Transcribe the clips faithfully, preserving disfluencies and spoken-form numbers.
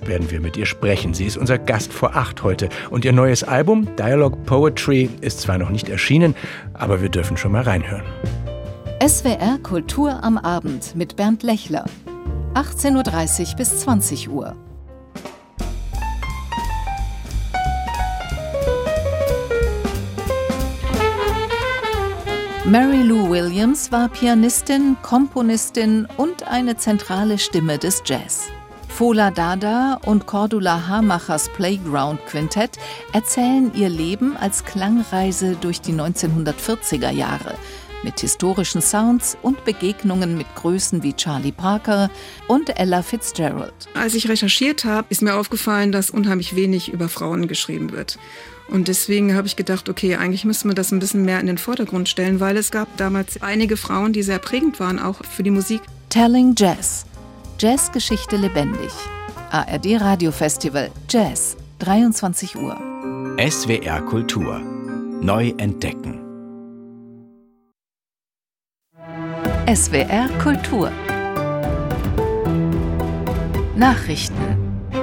werden wir mit ihr sprechen. Sie ist unser Gast vor acht heute. Und ihr neues Album, Dialogue Poetry, ist zwar noch nicht erschienen, aber wir dürfen schon mal reinhören. S W R Kultur am Abend mit Bernd Lechler. achtzehn Uhr dreißig bis zwanzig Uhr. Mary Lou Williams war Pianistin, Komponistin und eine zentrale Stimme des Jazz. Fola Dada und Cordula Hamachers Playground Quintett erzählen ihr Leben als Klangreise durch die neunzehnhundertvierziger Jahre mit historischen Sounds und Begegnungen mit Größen wie Charlie Parker und Ella Fitzgerald. Als ich recherchiert habe, ist mir aufgefallen, dass unheimlich wenig über Frauen geschrieben wird. Und deswegen habe ich gedacht, okay, eigentlich müsste man das ein bisschen mehr in den Vordergrund stellen, weil es gab damals einige Frauen, die sehr prägend waren, auch für die Musik. Telling Jazz. Jazzgeschichte lebendig. A R D Radiofestival Jazz, dreiundzwanzig Uhr. S W R Kultur. Neu entdecken. S W R Kultur. Nachrichten.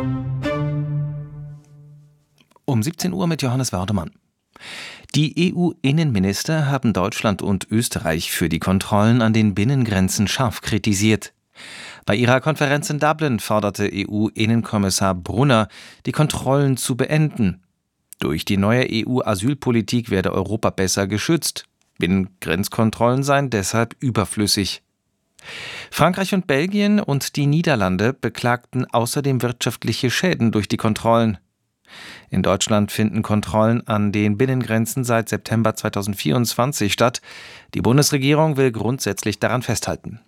Um siebzehn Uhr mit Johannes Wördemann. Die E U-Innenminister haben Deutschland und Österreich für die Kontrollen an den Binnengrenzen scharf kritisiert. Bei ihrer Konferenz in Dublin forderte E U-Innenkommissar Brunner, die Kontrollen zu beenden. Durch die neue E U-Asylpolitik werde Europa besser geschützt. Binnengrenzkontrollen seien deshalb überflüssig. Frankreich und Belgien und die Niederlande beklagten außerdem wirtschaftliche Schäden durch die Kontrollen. In Deutschland finden Kontrollen an den Binnengrenzen seit September zweitausendvierundzwanzig statt. Die Bundesregierung will grundsätzlich daran festhalten.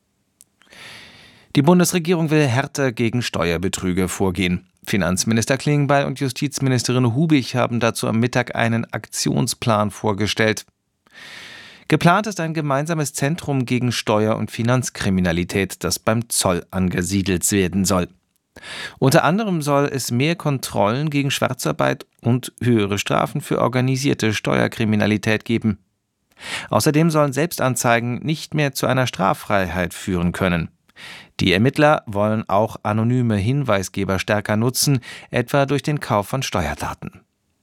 Die Bundesregierung will härter gegen Steuerbetrüge vorgehen. Finanzminister Klingbeil und Justizministerin Hubig haben dazu am Mittag einen Aktionsplan vorgestellt. Geplant ist ein gemeinsames Zentrum gegen Steuer- und Finanzkriminalität, das beim Zoll angesiedelt werden soll. Unter anderem soll es mehr Kontrollen gegen Schwarzarbeit und höhere Strafen für organisierte Steuerkriminalität geben. Außerdem sollen Selbstanzeigen nicht mehr zu einer Straffreiheit führen können. Die Ermittler wollen auch anonyme Hinweisgeber stärker nutzen, etwa durch den Kauf von Steuerdaten.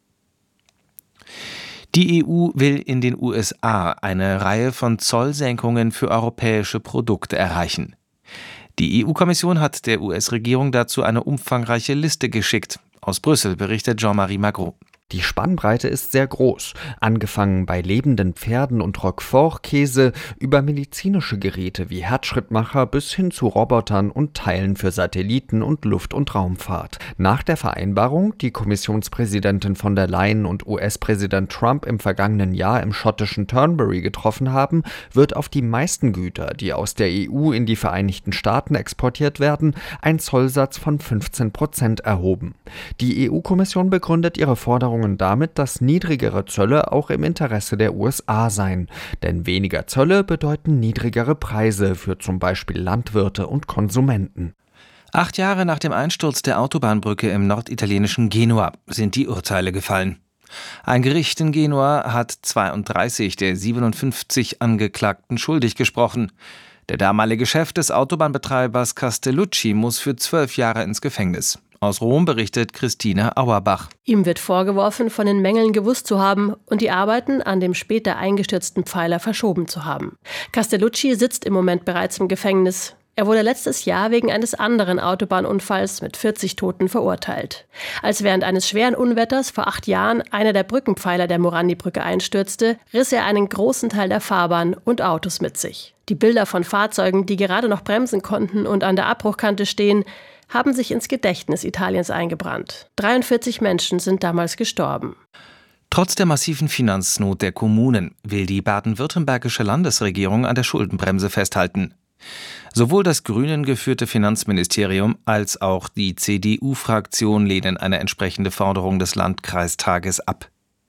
Die E U will in den U S A eine Reihe von Zollsenkungen für europäische Produkte erreichen. Die E U-Kommission hat der U S-Regierung dazu eine umfangreiche Liste geschickt. Aus Brüssel berichtet Jean-Marie Magro. Die Spannbreite ist sehr groß, angefangen bei lebenden Pferden und Roquefort-Käse über medizinische Geräte wie Herzschrittmacher bis hin zu Robotern und Teilen für Satelliten und Luft- und Raumfahrt. Nach der Vereinbarung, die Kommissionspräsidentin von der Leyen und U S-Präsident Trump im vergangenen Jahr im schottischen Turnberry getroffen haben, wird auf die meisten Güter, die aus der E U in die Vereinigten Staaten exportiert werden, ein Zollsatz von fünfzehn Prozent erhoben. Die E U-Kommission begründet ihre Forderungen damit, dass niedrigere Zölle auch im Interesse der U S A seien. Denn weniger Zölle bedeuten niedrigere Preise für zum Beispiel Landwirte und Konsumenten. Acht Jahre nach dem Einsturz der Autobahnbrücke im norditalienischen Genua sind die Urteile gefallen. Ein Gericht in Genua hat zweiunddreißig der siebenundfünfzig Angeklagten schuldig gesprochen. Der damalige Chef des Autobahnbetreibers Castellucci muss für zwölf Jahre ins Gefängnis. Aus Rom berichtet Christine Auerbach. Ihm wird vorgeworfen, von den Mängeln gewusst zu haben und die Arbeiten an dem später eingestürzten Pfeiler verschoben zu haben. Castellucci sitzt im Moment bereits im Gefängnis. Er wurde letztes Jahr wegen eines anderen Autobahnunfalls mit vierzig Toten verurteilt. Als während eines schweren Unwetters vor acht Jahren einer der Brückenpfeiler der Morandi-Brücke einstürzte, riss er einen großen Teil der Fahrbahn und Autos mit sich. Die Bilder von Fahrzeugen, die gerade noch bremsen konnten und an der Abbruchkante stehen, haben sich ins Gedächtnis Italiens eingebrannt. dreiundvierzig Menschen sind damals gestorben. Trotz der massiven Finanznot der Kommunen will die baden-württembergische Landesregierung an der Schuldenbremse festhalten. Sowohl das Grünen geführte Finanzministerium als auch die C D U-Fraktion lehnen eine entsprechende Forderung des Landkreistages ab.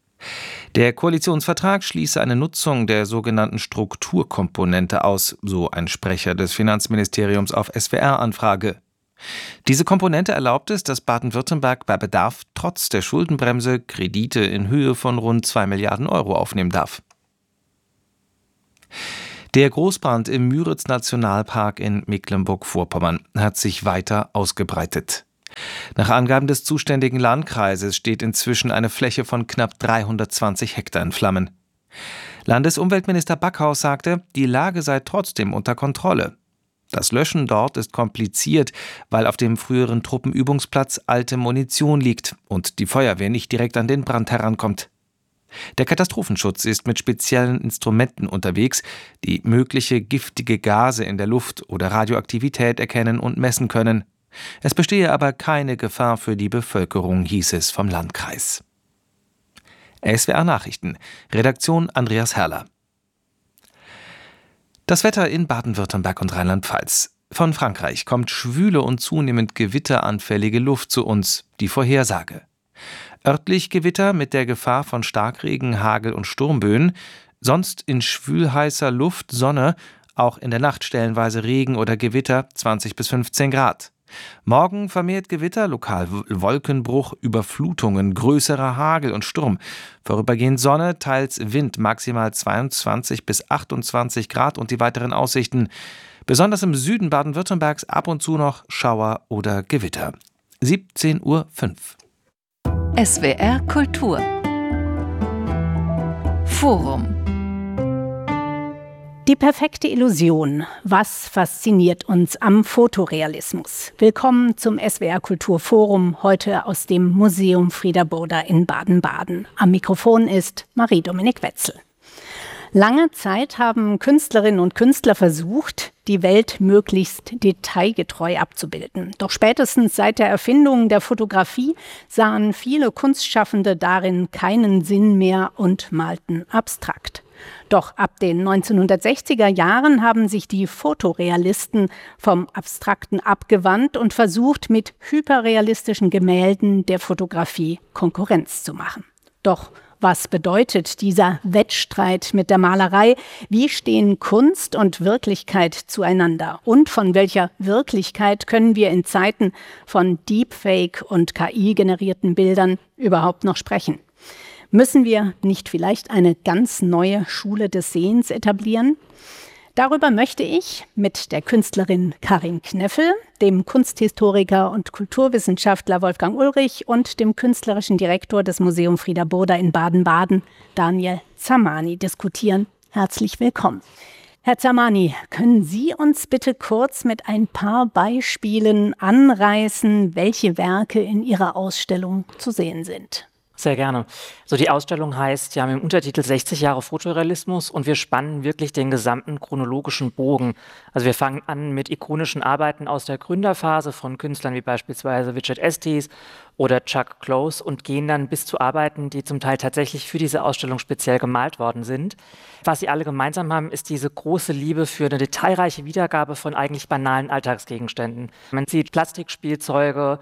Der Koalitionsvertrag schließe eine Nutzung der sogenannten Strukturkomponente aus, so ein Sprecher des Finanzministeriums auf S W R-Anfrage. Diese Komponente erlaubt es, dass Baden-Württemberg bei Bedarf trotz der Schuldenbremse Kredite in Höhe von rund zwei Milliarden Euro aufnehmen darf. Der Großbrand im Müritz-Nationalpark in Mecklenburg-Vorpommern hat sich weiter ausgebreitet. Nach Angaben des zuständigen Landkreises steht inzwischen eine Fläche von knapp dreihundertzwanzig Hektar in Flammen. Landesumweltminister Backhaus sagte, die Lage sei trotzdem unter Kontrolle. Das Löschen dort ist kompliziert, weil auf dem früheren Truppenübungsplatz alte Munition liegt und die Feuerwehr nicht direkt an den Brand herankommt. Der Katastrophenschutz ist mit speziellen Instrumenten unterwegs, die mögliche giftige Gase in der Luft oder Radioaktivität erkennen und messen können. Es bestehe aber keine Gefahr für die Bevölkerung, hieß es vom Landkreis. S W R Nachrichten, Redaktion Andreas Herrler. Das Wetter in Baden-Württemberg und Rheinland-Pfalz. Von Frankreich kommt schwüle und zunehmend gewitteranfällige Luft zu uns, die Vorhersage. Örtlich Gewitter mit der Gefahr von Starkregen, Hagel und Sturmböen, sonst in schwülheißer Luft Sonne, auch in der Nacht stellenweise Regen oder Gewitter, zwanzig bis fünfzehn Grad. Morgen vermehrt Gewitter, lokal Wolkenbruch, Überflutungen, größerer Hagel und Sturm. Vorübergehend Sonne, teils Wind, maximal zweiundzwanzig bis achtundzwanzig Grad und die weiteren Aussichten. Besonders im Süden Baden-Württembergs ab und zu noch Schauer oder Gewitter. siebzehn Uhr fünf. S W R Kultur Forum. Die perfekte Illusion. Was fasziniert uns am Fotorealismus? Willkommen zum S W R Kultur Forum, heute aus dem Museum Frieder Burda in Baden-Baden. Am Mikrofon ist Marie-Dominik Wetzel. Lange Zeit haben Künstlerinnen und Künstler versucht, die Welt möglichst detailgetreu abzubilden. Doch spätestens seit der Erfindung der Fotografie sahen viele Kunstschaffende darin keinen Sinn mehr und malten abstrakt. Doch ab den neunzehnhundertsechziger Jahren haben sich die Fotorealisten vom Abstrakten abgewandt und versucht, mit hyperrealistischen Gemälden der Fotografie Konkurrenz zu machen. Doch was bedeutet dieser Wettstreit mit der Malerei? Wie stehen Kunst und Wirklichkeit zueinander? Und von welcher Wirklichkeit können wir in Zeiten von Deepfake und K I-generierten Bildern überhaupt noch sprechen? Müssen wir nicht vielleicht eine ganz neue Schule des Sehens etablieren? Darüber möchte ich mit der Künstlerin Karin Kneffel, dem Kunsthistoriker und Kulturwissenschaftler Wolfgang Ulrich und dem künstlerischen Direktor des Museum Frieder Burda in Baden-Baden, Daniel Zamani, diskutieren. Herzlich willkommen. Herr Zamani, können Sie uns bitte kurz mit ein paar Beispielen anreißen, welche Werke in Ihrer Ausstellung zu sehen sind? Sehr gerne. So, die Ausstellung heißt, ja, im Untertitel sechzig Jahre Fotorealismus und wir spannen wirklich den gesamten chronologischen Bogen. Also wir fangen an mit ikonischen Arbeiten aus der Gründerphase von Künstlern wie beispielsweise Richard Estes oder Chuck Close und gehen dann bis zu Arbeiten, die zum Teil tatsächlich für diese Ausstellung speziell gemalt worden sind. Was sie alle gemeinsam haben, ist diese große Liebe für eine detailreiche Wiedergabe von eigentlich banalen Alltagsgegenständen. Man sieht Plastikspielzeuge,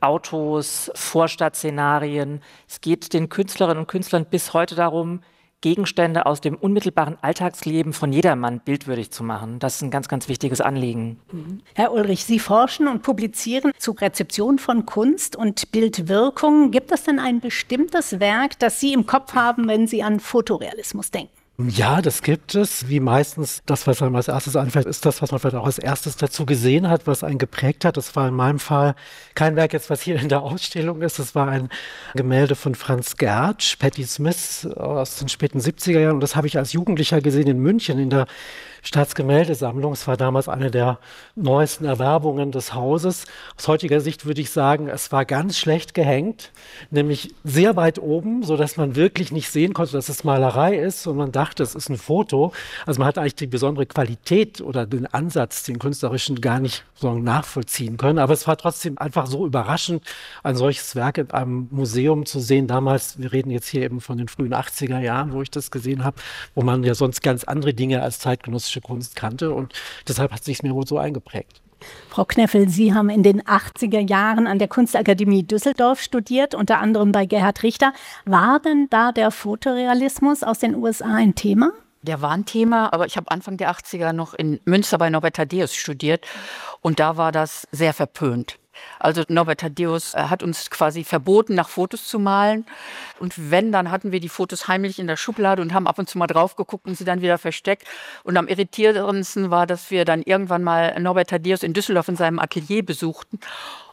Autos, Vorstadtszenarien. Es geht den Künstlerinnen und Künstlern bis heute darum, Gegenstände aus dem unmittelbaren Alltagsleben von jedermann bildwürdig zu machen. Das ist ein ganz, ganz wichtiges Anliegen. Herr Ulrich, Sie forschen und publizieren zur Rezeption von Kunst und Bildwirkung. Gibt es denn ein bestimmtes Werk, das Sie im Kopf haben, wenn Sie an Fotorealismus denken? Ja, das gibt es. Wie meistens das, was einem als erstes einfällt, ist das, was man vielleicht auch als erstes dazu gesehen hat, was einen geprägt hat. Das war in meinem Fall kein Werk jetzt, was hier in der Ausstellung ist. Das war ein Gemälde von Franz Gertsch, Patti Smith aus den späten siebziger Jahren. Und das habe ich als Jugendlicher gesehen in München in der Staatsgemäldesammlung. Es war damals eine der neuesten Erwerbungen des Hauses. Aus heutiger Sicht würde ich sagen, es war ganz schlecht gehängt, nämlich sehr weit oben, sodass man wirklich nicht sehen konnte, dass es Malerei ist und man dachte, es ist ein Foto. Also man hat eigentlich die besondere Qualität oder den Ansatz, den künstlerischen, gar nicht so nachvollziehen können. Aber es war trotzdem einfach so überraschend, ein solches Werk in einem Museum zu sehen. Damals, wir reden jetzt hier eben von den frühen achtziger Jahren, wo ich das gesehen habe, wo man ja sonst ganz andere Dinge als zeitgenössische Kunst kannte und deshalb hat es sich mir wohl so eingeprägt. Frau Kneffel, Sie haben in den achtziger Jahren an der Kunstakademie Düsseldorf studiert, unter anderem bei Gerhard Richter. War denn da der Fotorealismus aus den U S A ein Thema? Der war ein Thema, aber ich habe Anfang der achtziger noch in Münster bei Norbert Thaddeus studiert und da war das sehr verpönt. Also Norbert Thaddeus hat uns quasi verboten, nach Fotos zu malen. Und wenn, dann hatten wir die Fotos heimlich in der Schublade und haben ab und zu mal drauf geguckt und sie dann wieder versteckt. Und am irritierendsten war, dass wir dann irgendwann mal Norbert Thaddeus in Düsseldorf in seinem Atelier besuchten.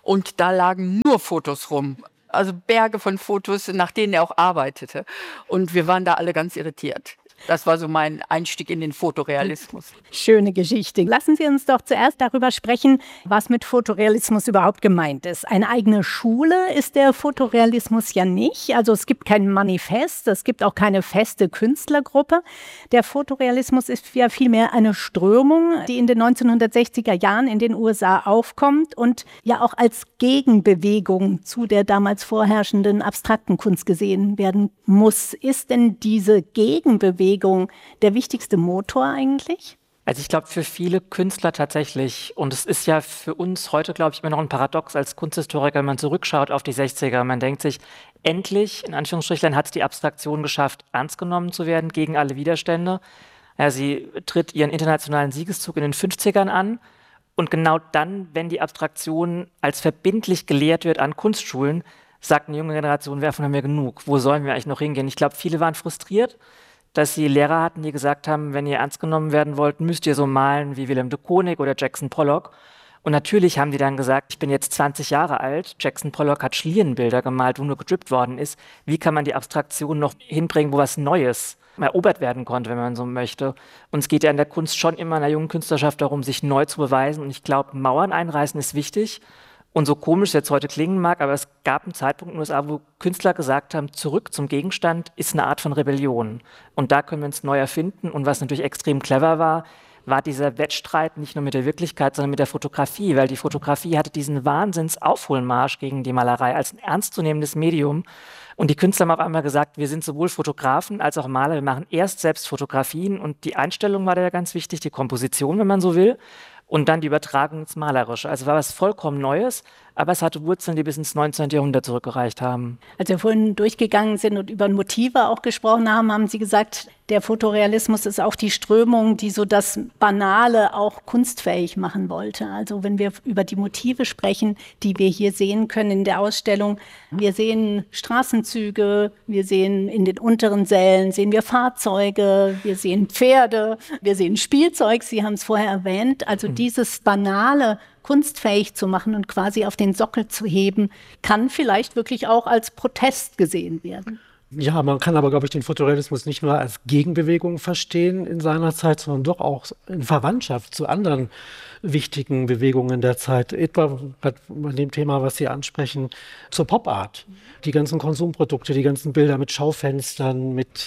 und da lagen nur Fotos rum. Also Berge von Fotos, nach denen er auch arbeitete. Und wir waren da alle ganz irritiert. Das war so mein Einstieg in den Fotorealismus. Schöne Geschichte. Lassen Sie uns doch zuerst darüber sprechen, was mit Fotorealismus überhaupt gemeint ist. Eine eigene Schule ist der Fotorealismus ja nicht. Also es gibt kein Manifest, es gibt auch keine feste Künstlergruppe. Der Fotorealismus ist ja vielmehr eine Strömung, die in den neunzehnhundertsechziger Jahren in den U S A aufkommt und ja auch als Gegenbewegung zu der damals vorherrschenden abstrakten Kunst gesehen werden muss. Ist denn diese Gegenbewegung der wichtigste Motor eigentlich? Also ich glaube, für viele Künstler tatsächlich, und es ist ja für uns heute, glaube ich, immer noch ein Paradox als Kunsthistoriker, wenn man zurückschaut auf die sechziger. Man denkt sich, endlich, in Anführungsstrichen, hat es die Abstraktion geschafft, ernst genommen zu werden gegen alle Widerstände. Ja, sie tritt ihren internationalen Siegeszug in den fünfzigern an. Und genau dann, wenn die Abstraktion als verbindlich gelehrt wird an Kunstschulen, sagt eine junge Generation, davon haben wir genug. Wo sollen wir eigentlich noch hingehen? Ich glaube, viele waren frustriert, dass sie Lehrer hatten, die gesagt haben, wenn ihr ernst genommen werden wollt, müsst ihr so malen wie Willem de Kooning oder Jackson Pollock. Und natürlich haben die dann gesagt, ich bin jetzt zwanzig Jahre alt, Jackson Pollock hat Schlierenbilder gemalt, wo nur gedrippt worden ist. Wie kann man die Abstraktion noch hinbringen, wo was Neues erobert werden konnte, wenn man so möchte? Und es geht ja in der Kunst schon immer in der jungen Künstlerschaft darum, sich neu zu beweisen. Und ich glaube, Mauern einreißen ist wichtig. Und so komisch es jetzt heute klingen mag, aber es gab einen Zeitpunkt in den U S A, wo Künstler gesagt haben, zurück zum Gegenstand ist eine Art von Rebellion. Und da können wir uns neu erfinden. Und was natürlich extrem clever war, war dieser Wettstreit nicht nur mit der Wirklichkeit, sondern mit der Fotografie, weil die Fotografie hatte diesen Wahnsinns-Aufholmarsch gegen die Malerei als ein ernstzunehmendes Medium. Und die Künstler haben auf einmal gesagt, wir sind sowohl Fotografen als auch Maler, wir machen erst selbst Fotografien. Und die Einstellung war da ja ganz wichtig, die Komposition, wenn man so will. Und dann die Übertragung ins Malerische. Also war was vollkommen Neues, aber es hatte Wurzeln, die bis ins neunzehnten Jahrhundert zurückgereicht haben. Als wir vorhin durchgegangen sind und über Motive auch gesprochen haben, haben Sie gesagt, der Fotorealismus ist auch die Strömung, die so das Banale auch kunstfähig machen wollte. Also wenn wir über die Motive sprechen, die wir hier sehen können in der Ausstellung, wir sehen Straßenzüge, wir sehen in den unteren Sälen, sehen wir Fahrzeuge, wir sehen Pferde, wir sehen Spielzeug, Sie haben es vorher erwähnt. Also mhm. dieses Banale kunstfähig zu machen und quasi auf den Sockel zu heben, kann vielleicht wirklich auch als Protest gesehen werden. Ja, man kann aber, glaube ich, den Fotorealismus nicht nur als Gegenbewegung verstehen in seiner Zeit, sondern doch auch in Verwandtschaft zu anderen wichtigen Bewegungen der Zeit. Etwa bei dem Thema, was Sie ansprechen, zur Pop-Art. Die ganzen Konsumprodukte, die ganzen Bilder mit Schaufenstern, mit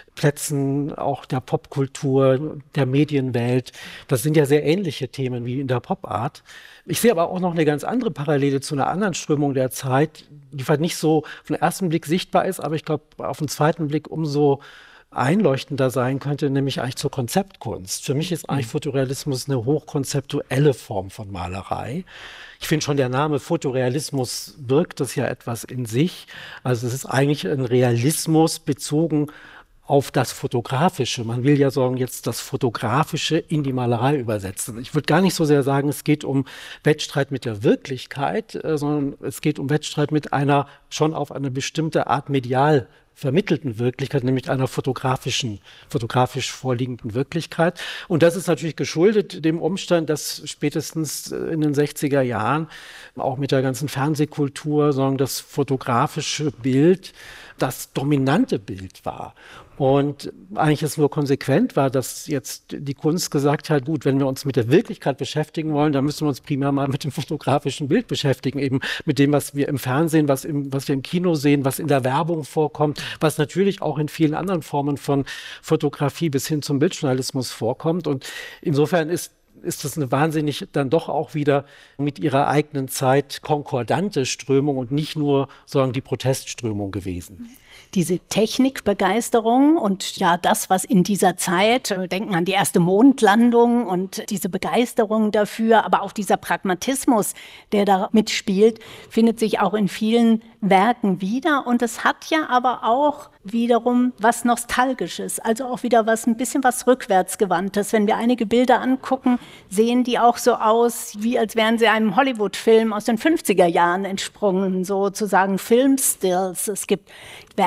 Plätzen auch der Popkultur, der Medienwelt. Das sind ja sehr ähnliche Themen wie in der Pop-Art. Ich sehe aber auch noch eine ganz andere Parallele zu einer anderen Strömung der Zeit, die vielleicht nicht so auf den ersten Blick sichtbar ist, aber ich glaube, auf den zweiten Blick umso einleuchtender sein könnte, nämlich eigentlich zur Konzeptkunst. Für mich ist eigentlich Fotorealismus eine hochkonzeptuelle Form von Malerei. Ich finde schon, der Name Fotorealismus birgt das ja etwas in sich. Also es ist eigentlich ein Realismus bezogen auf das Fotografische. Man will ja sagen, jetzt das Fotografische in die Malerei übersetzen. Ich würde gar nicht so sehr sagen, es geht um Wettstreit mit der Wirklichkeit, äh, sondern es geht um Wettstreit mit einer schon auf eine bestimmte Art medial vermittelten Wirklichkeit, nämlich einer fotografischen, fotografisch vorliegenden Wirklichkeit. Und das ist natürlich geschuldet dem Umstand, dass spätestens in den sechziger Jahren auch mit der ganzen Fernsehkultur sagen, das fotografische Bild das dominante Bild war. Und eigentlich es nur konsequent war, dass jetzt die Kunst gesagt hat, gut, wenn wir uns mit der Wirklichkeit beschäftigen wollen, dann müssen wir uns primär mal mit dem fotografischen Bild beschäftigen, eben mit dem, was wir im Fernsehen, was, im, was wir im Kino sehen, was in der Werbung vorkommt, was natürlich auch in vielen anderen Formen von Fotografie bis hin zum Bildjournalismus vorkommt. Und insofern ist ist das eine wahnsinnig dann doch auch wieder mit ihrer eigenen Zeit konkordante Strömung und nicht nur sagen die Protestströmung gewesen. Diese Technikbegeisterung und ja das, was in dieser Zeit, wir denken an die erste Mondlandung und diese Begeisterung dafür, aber auch dieser Pragmatismus, der da mitspielt, findet sich auch in vielen Werken wieder. Und es hat ja aber auch wiederum was Nostalgisches, also auch wieder was ein bisschen was Rückwärtsgewandtes. Wenn wir einige Bilder angucken, sehen die auch so aus, wie als wären sie einem Hollywood-Film aus den fünfziger Jahren entsprungen, sozusagen Filmstills. Es gibt Werke,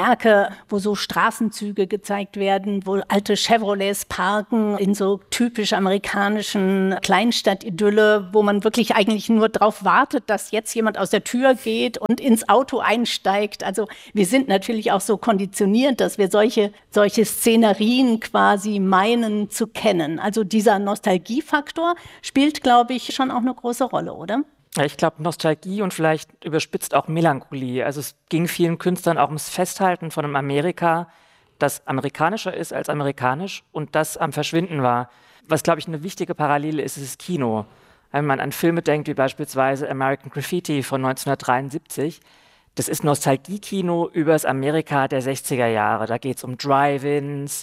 Werke, wo so Straßenzüge gezeigt werden, wo alte Chevrolets parken in so typisch amerikanischen Kleinstadtidylle, wo man wirklich eigentlich nur darauf wartet, dass jetzt jemand aus der Tür geht und ins Auto einsteigt. Also wir sind natürlich auch so konditioniert, dass wir solche, solche Szenerien quasi meinen zu kennen. Also dieser Nostalgiefaktor spielt, glaube ich, schon auch eine große Rolle, oder? Ich glaube, Nostalgie und vielleicht überspitzt auch Melancholie. Also es ging vielen Künstlern auch ums Festhalten von einem Amerika, das amerikanischer ist als amerikanisch und das am Verschwinden war. Was, glaube ich, eine wichtige Parallele ist, ist das Kino. Wenn man an Filme denkt, wie beispielsweise American Graffiti von neunzehnhundertdreiundsiebzig, das ist Nostalgiekino über das Amerika der sechziger Jahre. Da geht es um Drive-ins,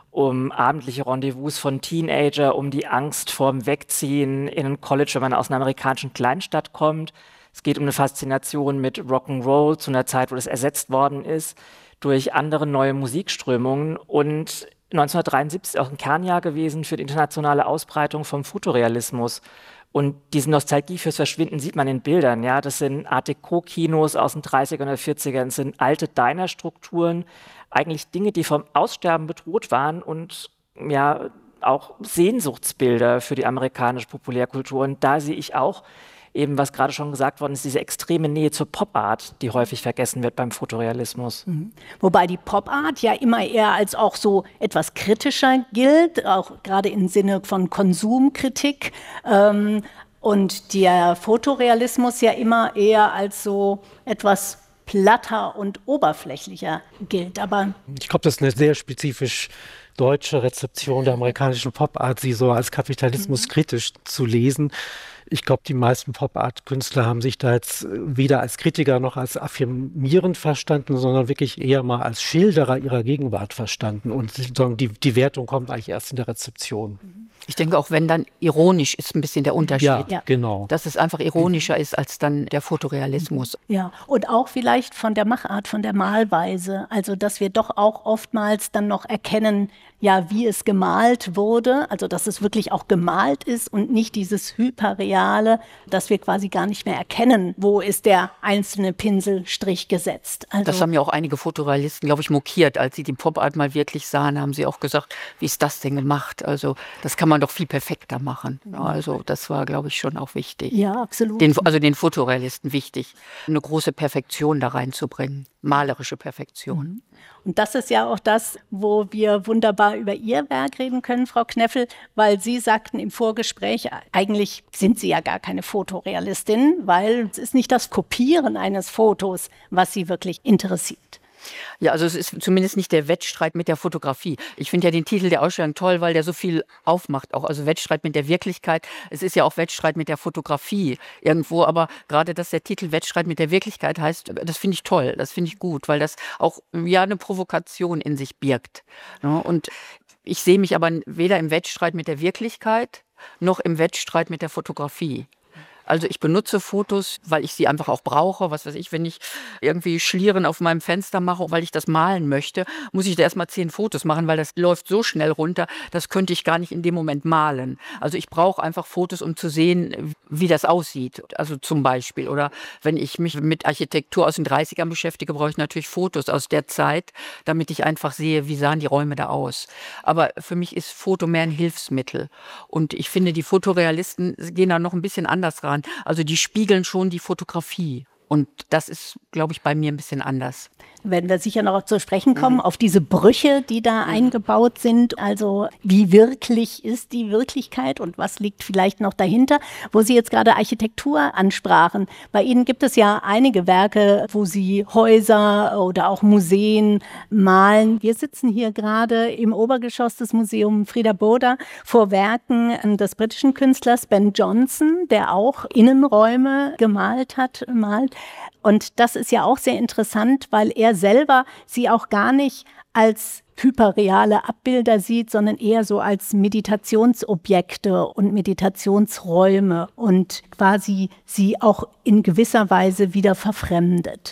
um abendliche Rendezvous von Teenager, um die Angst vorm Wegziehen in ein College, wenn man aus einer amerikanischen Kleinstadt kommt. Es geht um eine Faszination mit Rock'n'Roll zu einer Zeit, wo das ersetzt worden ist durch andere neue Musikströmungen. Und neunzehnhundertdreiundsiebzig ist auch ein Kernjahr gewesen für die internationale Ausbreitung vom Fotorealismus. Und diese Nostalgie fürs Verschwinden sieht man in Bildern. Ja, das sind Art Deco-Kinos aus den dreißigern oder vierzigern, das sind alte Diner-Strukturen, eigentlich Dinge, die vom Aussterben bedroht waren und ja auch Sehnsuchtsbilder für die amerikanische Populärkultur. Und da sehe ich auch eben, was gerade schon gesagt worden ist, diese extreme Nähe zur Pop-Art, die häufig vergessen wird beim Fotorealismus. Mhm. Wobei die Pop-Art ja immer eher als auch so etwas kritischer gilt, auch gerade im Sinne von Konsumkritik. Ähm, und der Fotorealismus ja immer eher als so etwas platter und oberflächlicher gilt. Aber ich glaube, das ist eine sehr spezifisch deutsche Rezeption der amerikanischen Pop-Art, sie so als kapitalismuskritisch mhm. zu lesen. Ich glaube, die meisten Pop-Art-Künstler haben sich da jetzt weder als Kritiker noch als affirmierend verstanden, sondern wirklich eher mal als Schilderer ihrer Gegenwart verstanden. Und die, die Wertung kommt eigentlich erst in der Rezeption. Ich denke, auch wenn dann ironisch ist ein bisschen der Unterschied. Ja, ja. Genau. Dass es einfach ironischer ist als dann der Fotorealismus. Ja, und auch vielleicht von der Machart, von der Malweise. Also, dass wir doch auch oftmals dann noch erkennen, ja, wie es gemalt wurde. Also, dass es wirklich auch gemalt ist und nicht dieses Hyperreale, dass wir quasi gar nicht mehr erkennen, wo ist der einzelne Pinselstrich gesetzt. Also, das haben ja auch einige Fotorealisten, glaube ich, mokiert. Als sie die Pop-Art mal wirklich sahen, haben sie auch gesagt, wie ist das denn gemacht? Also, das kann man doch viel perfekter machen. Also das war, glaube ich, schon auch wichtig. Ja, absolut. Den, also den Fotorealisten wichtig, eine große Perfektion da reinzubringen, malerische Perfektion. Und das ist ja auch das, wo wir wunderbar über Ihr Werk reden können, Frau Kneffel, weil Sie sagten im Vorgespräch, eigentlich sind Sie ja gar keine Fotorealistin, weil es ist nicht das Kopieren eines Fotos, was Sie wirklich interessiert. Ja, also es ist zumindest nicht der Wettstreit mit der Fotografie. Ich finde ja den Titel der Ausstellung toll, weil der so viel aufmacht. Auch also Wettstreit mit der Wirklichkeit. Es ist ja auch Wettstreit mit der Fotografie irgendwo. Aber gerade, dass der Titel Wettstreit mit der Wirklichkeit heißt, das finde ich toll. Das finde ich gut, weil das auch ja eine Provokation in sich birgt. Und ich sehe mich aber weder im Wettstreit mit der Wirklichkeit noch im Wettstreit mit der Fotografie. Also ich benutze Fotos, weil ich sie einfach auch brauche. Was weiß ich, wenn ich irgendwie Schlieren auf meinem Fenster mache, weil ich das malen möchte, muss ich da erstmal zehn Fotos machen, weil das läuft so schnell runter, das könnte ich gar nicht in dem Moment malen. Also ich brauche einfach Fotos, um zu sehen, wie das aussieht. Also zum Beispiel. Oder wenn ich mich mit Architektur aus den dreißigern beschäftige, brauche ich natürlich Fotos aus der Zeit, damit ich einfach sehe, wie sahen die Räume da aus. Aber für mich ist Foto mehr ein Hilfsmittel. Und ich finde, die Fotorealisten gehen da noch ein bisschen anders ran. Also die spiegeln schon die Fotografie. Und das ist, glaube ich, bei mir ein bisschen anders. Werden wir sicher noch zu sprechen kommen, mhm. auf diese Brüche, die da mhm. eingebaut sind. Also wie wirklich ist die Wirklichkeit und was liegt vielleicht noch dahinter? Wo Sie jetzt gerade Architektur ansprachen. Bei Ihnen gibt es ja einige Werke, wo Sie Häuser oder auch Museen malen. Wir sitzen hier gerade im Obergeschoss des Museums Frieder Botha vor Werken des britischen Künstlers Ben Jonson, der auch Innenräume gemalt hat, malt. Und das ist ja auch sehr interessant, weil er selber sie auch gar nicht als hyperreale Abbilder sieht, sondern eher so als Meditationsobjekte und Meditationsräume und quasi sie auch in gewisser Weise wieder verfremdet.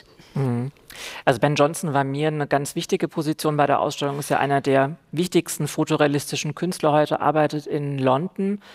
Also Ben Jonson war mir eine ganz wichtige Position bei der Ausstellung, ist ja einer der wichtigsten fotorealistischen Künstler heute, arbeitet in London.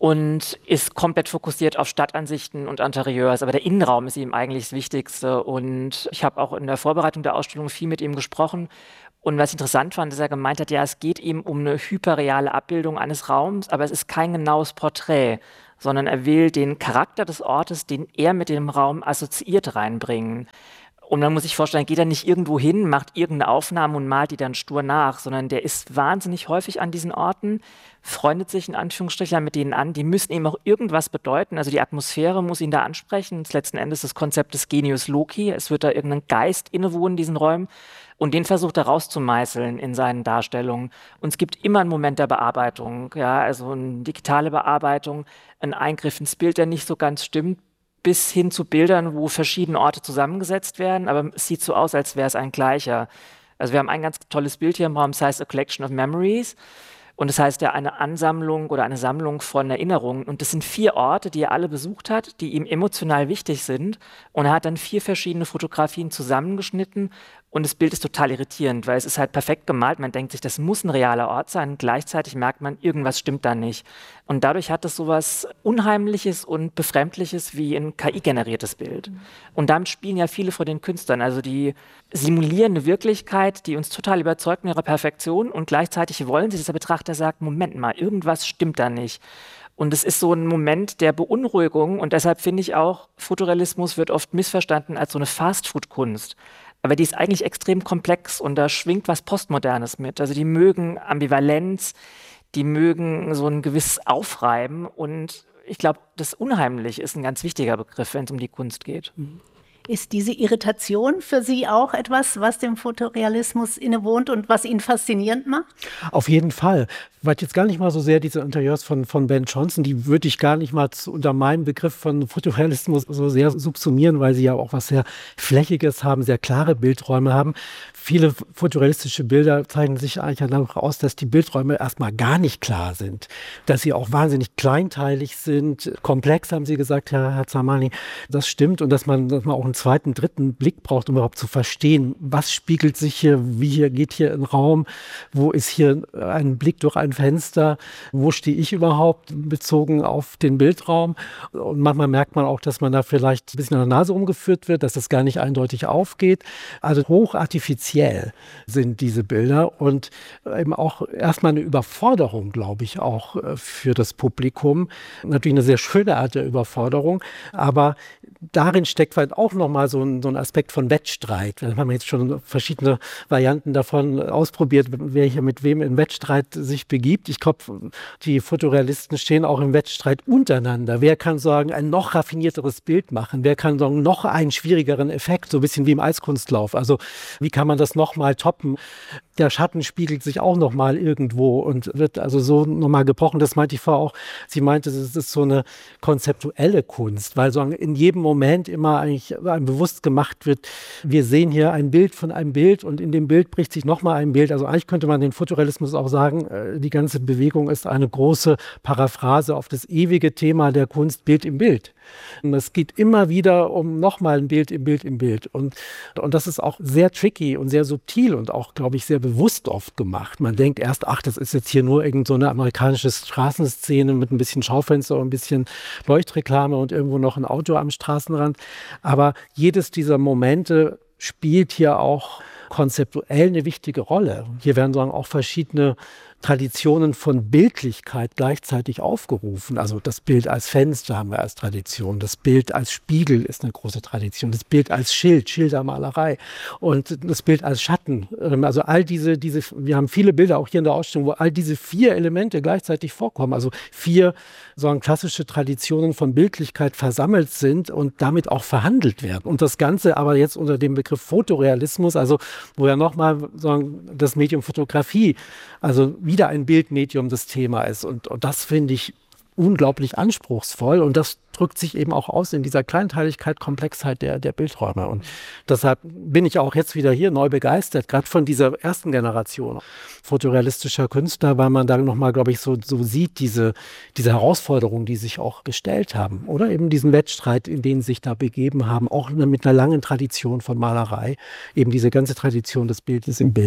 und ist komplett fokussiert auf Stadtansichten und Interieurs. Aber der Innenraum ist ihm eigentlich das Wichtigste. Und ich habe auch in der Vorbereitung der Ausstellung viel mit ihm gesprochen. Und was ich interessant fand, ist, er gemeint hat, ja, es geht ihm um eine hyperreale Abbildung eines Raums, aber es ist kein genaues Porträt, sondern er will den Charakter des Ortes, den er mit dem Raum assoziiert, reinbringen. Und man muss sich vorstellen, geht er nicht irgendwo hin, macht irgendeine Aufnahme und malt die dann stur nach, sondern der ist wahnsinnig häufig an diesen Orten, freundet sich in Anführungsstrichen mit denen an, die müssen ihm auch irgendwas bedeuten, also die Atmosphäre muss ihn da ansprechen, das ist letzten Endes das Konzept des Genius Loci, es wird da irgendein Geist innewohnen in diesen Räumen und den versucht er rauszumeißeln in seinen Darstellungen. Und es gibt immer einen Moment der Bearbeitung, ja, also eine digitale Bearbeitung, ein Eingriff ins Bild, der nicht so ganz stimmt, bis hin zu Bildern, wo verschiedene Orte zusammengesetzt werden, aber es sieht so aus, als wäre es ein gleicher. Also wir haben ein ganz tolles Bild hier im Raum, das heißt A Collection of Memories. Und das heißt ja eine Ansammlung oder eine Sammlung von Erinnerungen. Und das sind vier Orte, die er alle besucht hat, die ihm emotional wichtig sind. Und er hat dann vier verschiedene Fotografien zusammengeschnitten. Und das Bild ist total irritierend, weil es ist halt perfekt gemalt. Man denkt sich, das muss ein realer Ort sein. Und gleichzeitig merkt man, irgendwas stimmt da nicht. Und dadurch hat es sowas Unheimliches und Befremdliches wie ein K I-generiertes Bild. Mhm. Und damit spielen ja viele von den Künstlern. Also die simulieren eine Wirklichkeit, die uns total überzeugt in ihrer Perfektion. Und gleichzeitig wollen sie, dass der Betrachter sagt, Moment mal, irgendwas stimmt da nicht. Und es ist so ein Moment der Beunruhigung. Und deshalb finde ich auch, Fotorealismus wird oft missverstanden als so eine Fastfood-Kunst. Aber die ist eigentlich extrem komplex und da schwingt was Postmodernes mit. Also die mögen Ambivalenz, die mögen so ein gewisses Aufreiben und ich glaube, das Unheimliche ist ein ganz wichtiger Begriff, wenn es um die Kunst geht. Ist diese Irritation für Sie auch etwas, was dem Fotorealismus innewohnt und was ihn faszinierend macht? Auf jeden Fall. Weil jetzt gar nicht mal so sehr diese Interieurs von, von Ben Jonson, die würde ich gar nicht mal zu, unter meinem Begriff von Fotorealismus so sehr subsumieren, weil sie ja auch was sehr Flächiges haben, sehr klare Bildräume haben. Viele fotorealistische Bilder zeigen sich eigentlich danach aus, dass die Bildräume erstmal gar nicht klar sind, dass sie auch wahnsinnig kleinteilig sind, komplex, haben Sie gesagt, Herr, Herr Zamani. Das stimmt und dass man, dass man auch einen zweiten, dritten Blick braucht, um überhaupt zu verstehen, was spiegelt sich hier, wie hier geht hier ein Raum, wo ist hier ein Blick durch ein Fenster, wo stehe ich überhaupt bezogen auf den Bildraum. Und manchmal merkt man auch, dass man da vielleicht ein bisschen an der Nase umgeführt wird, dass das gar nicht eindeutig aufgeht. Also hochartifiziell sind diese Bilder und eben auch erstmal eine Überforderung, glaube ich, auch für das Publikum. Natürlich eine sehr schöne Art der Überforderung, aber darin steckt vielleicht auch nochmal so ein, so ein Aspekt von Wettstreit. Wir haben jetzt schon verschiedene Varianten davon ausprobiert, wer hier mit wem in Wettstreit sich begibt. Ich glaube, die Fotorealisten stehen auch im Wettstreit untereinander. Wer kann sagen, ein noch raffinierteres Bild machen? Wer kann sagen, noch einen schwierigeren Effekt? So ein bisschen wie im Eiskunstlauf. Also wie kann man das nochmal toppen? Der Schatten spiegelt sich auch nochmal irgendwo und wird also so nochmal gebrochen. Das meinte ich vorher auch. Sie meinte, es ist so eine konzeptuelle Kunst, weil so in jedem Moment immer eigentlich einem bewusst gemacht wird, wir sehen hier ein Bild von einem Bild und in dem Bild bricht sich nochmal ein Bild. Also eigentlich könnte man den Fotorealismus auch sagen, die ganze Bewegung ist eine große Paraphrase auf das ewige Thema der Kunst Bild im Bild. Und es geht immer wieder um nochmal ein Bild im Bild im Bild. Und, und das ist auch sehr tricky und sehr subtil und auch, glaube ich, sehr bewusst oft gemacht. Man denkt erst, ach, das ist jetzt hier nur irgend so eine amerikanische Straßenszene mit ein bisschen Schaufenster und ein bisschen Leuchtreklame und irgendwo noch ein Auto am Straßenrand. Aber jedes dieser Momente spielt hier auch konzeptuell eine wichtige Rolle. Hier werden sagen auch verschiedene Traditionen von Bildlichkeit gleichzeitig aufgerufen. Also das Bild als Fenster haben wir als Tradition, das Bild als Spiegel ist eine große Tradition, das Bild als Schild, Schildermalerei und das Bild als Schatten. Also all diese, diese, wir haben viele Bilder auch hier in der Ausstellung, wo all diese vier Elemente gleichzeitig vorkommen. Also vier so klassische Traditionen von Bildlichkeit versammelt sind und damit auch verhandelt werden. Und das Ganze aber jetzt unter dem Begriff Fotorealismus, also wo ja nochmal so das Medium Fotografie, also wieder ein Bildmedium das Thema ist. Und, und das finde ich unglaublich anspruchsvoll und das drückt sich eben auch aus in dieser Kleinteiligkeit, Komplexheit der, der Bildräume. Und deshalb bin ich auch jetzt wieder hier neu begeistert, gerade von dieser ersten Generation fotorealistischer Künstler, weil man da nochmal, glaube ich, so, so sieht, diese, diese Herausforderungen, die sich auch gestellt haben. Oder eben diesen Wettstreit, in den sie sich da begeben haben, auch mit einer langen Tradition von Malerei, eben diese ganze Tradition des Bildes im Bild.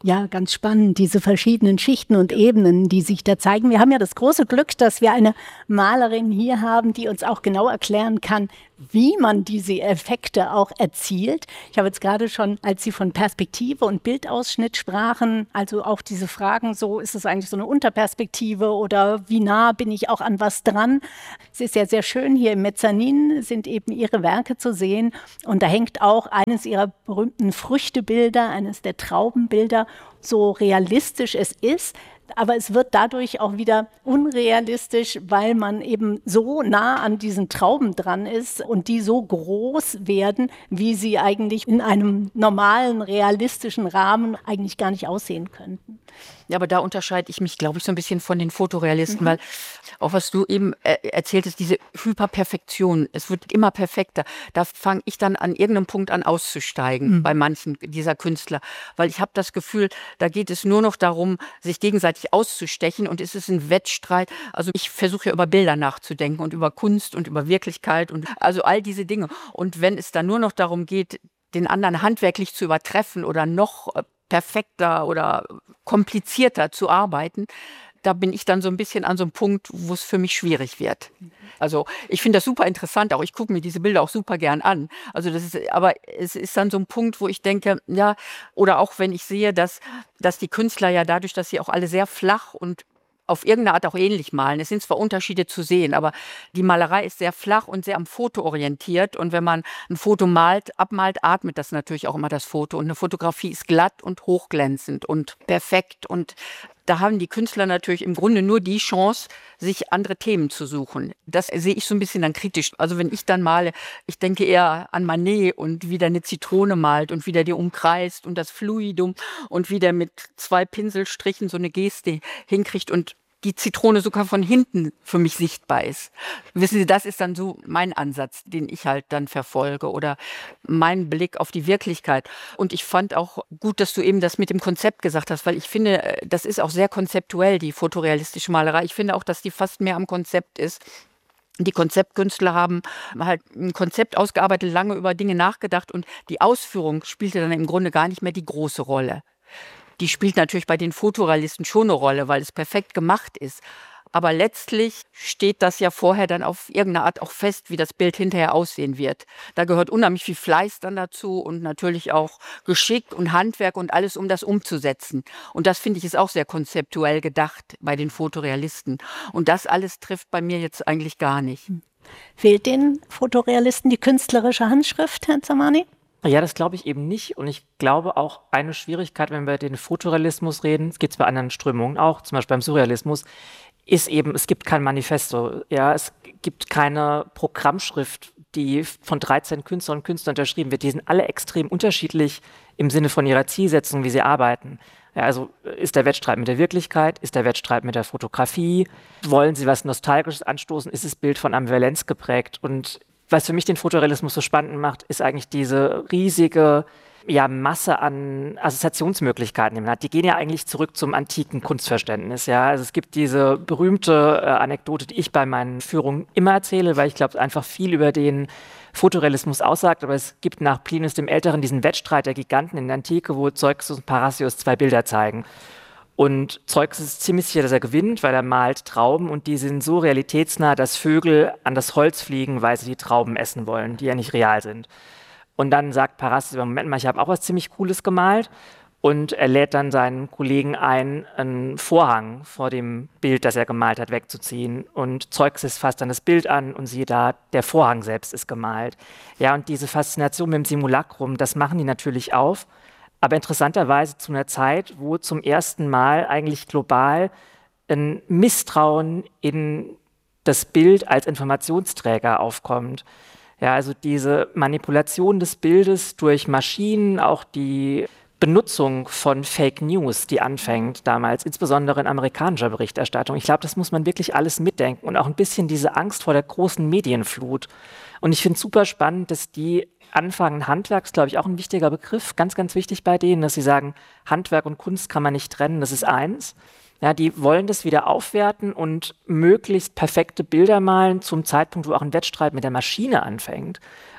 Ja, ganz spannend, diese verschiedenen Schichten und Ebenen, die sich da zeigen. Wir haben ja das große Glück, dass wir eine Malerin hier haben, die uns auch genau erklären kann, wie man diese Effekte auch erzielt. Ich habe jetzt gerade schon, als Sie von Perspektive und Bildausschnitt sprachen, also auch diese Fragen, so ist es eigentlich so eine Unterperspektive oder wie nah bin ich auch an was dran. Es ist ja sehr schön, hier im Mezzanin sind eben Ihre Werke zu sehen und da hängt auch eines Ihrer berühmten Früchtebilder, eines der Traubenbilder, so realistisch es ist. Aber es wird dadurch auch wieder unrealistisch, weil man eben so nah an diesen Trauben dran ist und die so groß werden, wie sie eigentlich in einem normalen, realistischen Rahmen eigentlich gar nicht aussehen könnten. Ja, aber da unterscheide ich mich, glaube ich, so ein bisschen von den Fotorealisten, mhm. weil auch was du eben äh, erzähltest, diese Hyperperfektion, es wird immer perfekter. Da fange ich dann an irgendeinem Punkt an auszusteigen mhm. bei manchen dieser Künstler, weil ich habe das Gefühl, da geht es nur noch darum, sich gegenseitig auszustechen und es ist ein Wettstreit. Also ich versuche ja über Bilder nachzudenken und über Kunst und über Wirklichkeit und also all diese Dinge. Und wenn es dann nur noch darum geht, den anderen handwerklich zu übertreffen oder noch perfekter oder komplizierter zu arbeiten, da bin ich dann so ein bisschen an so einem Punkt, wo es für mich schwierig wird. Also ich finde das super interessant, auch ich gucke mir diese Bilder auch super gern an. Also das ist, aber es ist dann so ein Punkt, wo ich denke, ja, oder auch wenn ich sehe, dass, dass die Künstler ja dadurch, dass sie auch alle sehr flach und auf irgendeine Art auch ähnlich malen. Es sind zwar Unterschiede zu sehen, aber die Malerei ist sehr flach und sehr am Foto orientiert. Und wenn man ein Foto malt, abmalt, atmet das natürlich auch immer das Foto. Und eine Fotografie ist glatt und hochglänzend und perfekt. Und da haben die Künstler natürlich im Grunde nur die Chance, sich andere Themen zu suchen. Das sehe ich so ein bisschen dann kritisch. Also wenn ich dann male, ich denke eher an Manet und wie der eine Zitrone malt und wie der die umkreist und das Fluidum und wie der mit zwei Pinselstrichen so eine Geste hinkriegt und die Zitrone sogar von hinten für mich sichtbar ist. Wissen Sie, das ist dann so mein Ansatz, den ich halt dann verfolge oder mein Blick auf die Wirklichkeit. Und ich fand auch gut, dass du eben das mit dem Konzept gesagt hast, weil ich finde, das ist auch sehr konzeptuell, die fotorealistische Malerei. Ich finde auch, dass die fast mehr am Konzept ist. Die Konzeptkünstler haben halt ein Konzept ausgearbeitet, lange über Dinge nachgedacht und die Ausführung spielte dann im Grunde gar nicht mehr die große Rolle. Die spielt natürlich bei den Fotorealisten schon eine Rolle, weil es perfekt gemacht ist. Aber letztlich steht das ja vorher dann auf irgendeine Art auch fest, wie das Bild hinterher aussehen wird. Da gehört unheimlich viel Fleiß dann dazu und natürlich auch Geschick und Handwerk und alles, um das umzusetzen. Und das finde ich ist auch sehr konzeptuell gedacht bei den Fotorealisten. Und das alles trifft bei mir jetzt eigentlich gar nicht. Fehlt den Fotorealisten die künstlerische Handschrift, Herr Zamani? Ja, das glaube ich eben nicht. Und ich glaube auch eine Schwierigkeit, wenn wir über den Fotorealismus reden, es gibt es bei anderen Strömungen auch, zum Beispiel beim Surrealismus, ist eben, es gibt kein Manifesto. Ja, es gibt keine Programmschrift, die von dreizehn Künstlerinnen und Künstlern unterschrieben wird. Die sind alle extrem unterschiedlich im Sinne von ihrer Zielsetzung, wie sie arbeiten. Ja, also ist der Wettstreit mit der Wirklichkeit? Ist der Wettstreit mit der Fotografie? Wollen sie was Nostalgisches anstoßen? Ist das Bild von Ambivalenz geprägt? Und was für mich den Fotorealismus so spannend macht, ist eigentlich diese riesige ja, Masse an Assoziationsmöglichkeiten, die man hat. Die gehen ja eigentlich zurück zum antiken Kunstverständnis. Ja? Also es gibt diese berühmte äh, Anekdote, die ich bei meinen Führungen immer erzähle, weil ich glaube, es einfach viel über den Fotorealismus aussagt. Aber es gibt nach Plinius dem Älteren diesen Wettstreit der Giganten in der Antike, wo Zeuxis und Parrhasius zwei Bilder zeigen. Und Zeuxis ist ziemlich sicher, dass er gewinnt, weil er malt Trauben und die sind so realitätsnah, dass Vögel an das Holz fliegen, weil sie die Trauben essen wollen, die ja nicht real sind. Und dann sagt Parrhasius, Moment mal, ich habe auch was ziemlich Cooles gemalt. Und er lädt dann seinen Kollegen ein, einen Vorhang vor dem Bild, das er gemalt hat, wegzuziehen. Und Zeuxis fasst dann das Bild an und siehe da, der Vorhang selbst ist gemalt. Ja, und diese Faszination mit dem Simulacrum, das machen die natürlich auf. Aber interessanterweise zu einer Zeit, wo zum ersten Mal eigentlich global ein Misstrauen in das Bild als Informationsträger aufkommt. Ja, also diese Manipulation des Bildes durch Maschinen, auch die Benutzung von Fake News, die anfängt damals, insbesondere in amerikanischer Berichterstattung. Ich glaube, das muss man wirklich alles mitdenken und auch ein bisschen diese Angst vor der großen Medienflut. Und ich finde es super spannend, dass die anfangen, Handwerk ist, glaube ich, auch ein wichtiger Begriff, ganz, ganz wichtig bei denen, dass sie sagen, Handwerk und Kunst kann man nicht trennen, das ist eins. Ja, die wollen das wieder aufwerten und möglichst perfekte Bilder malen zum Zeitpunkt, wo auch ein Wettstreit mit der Maschine anfängt.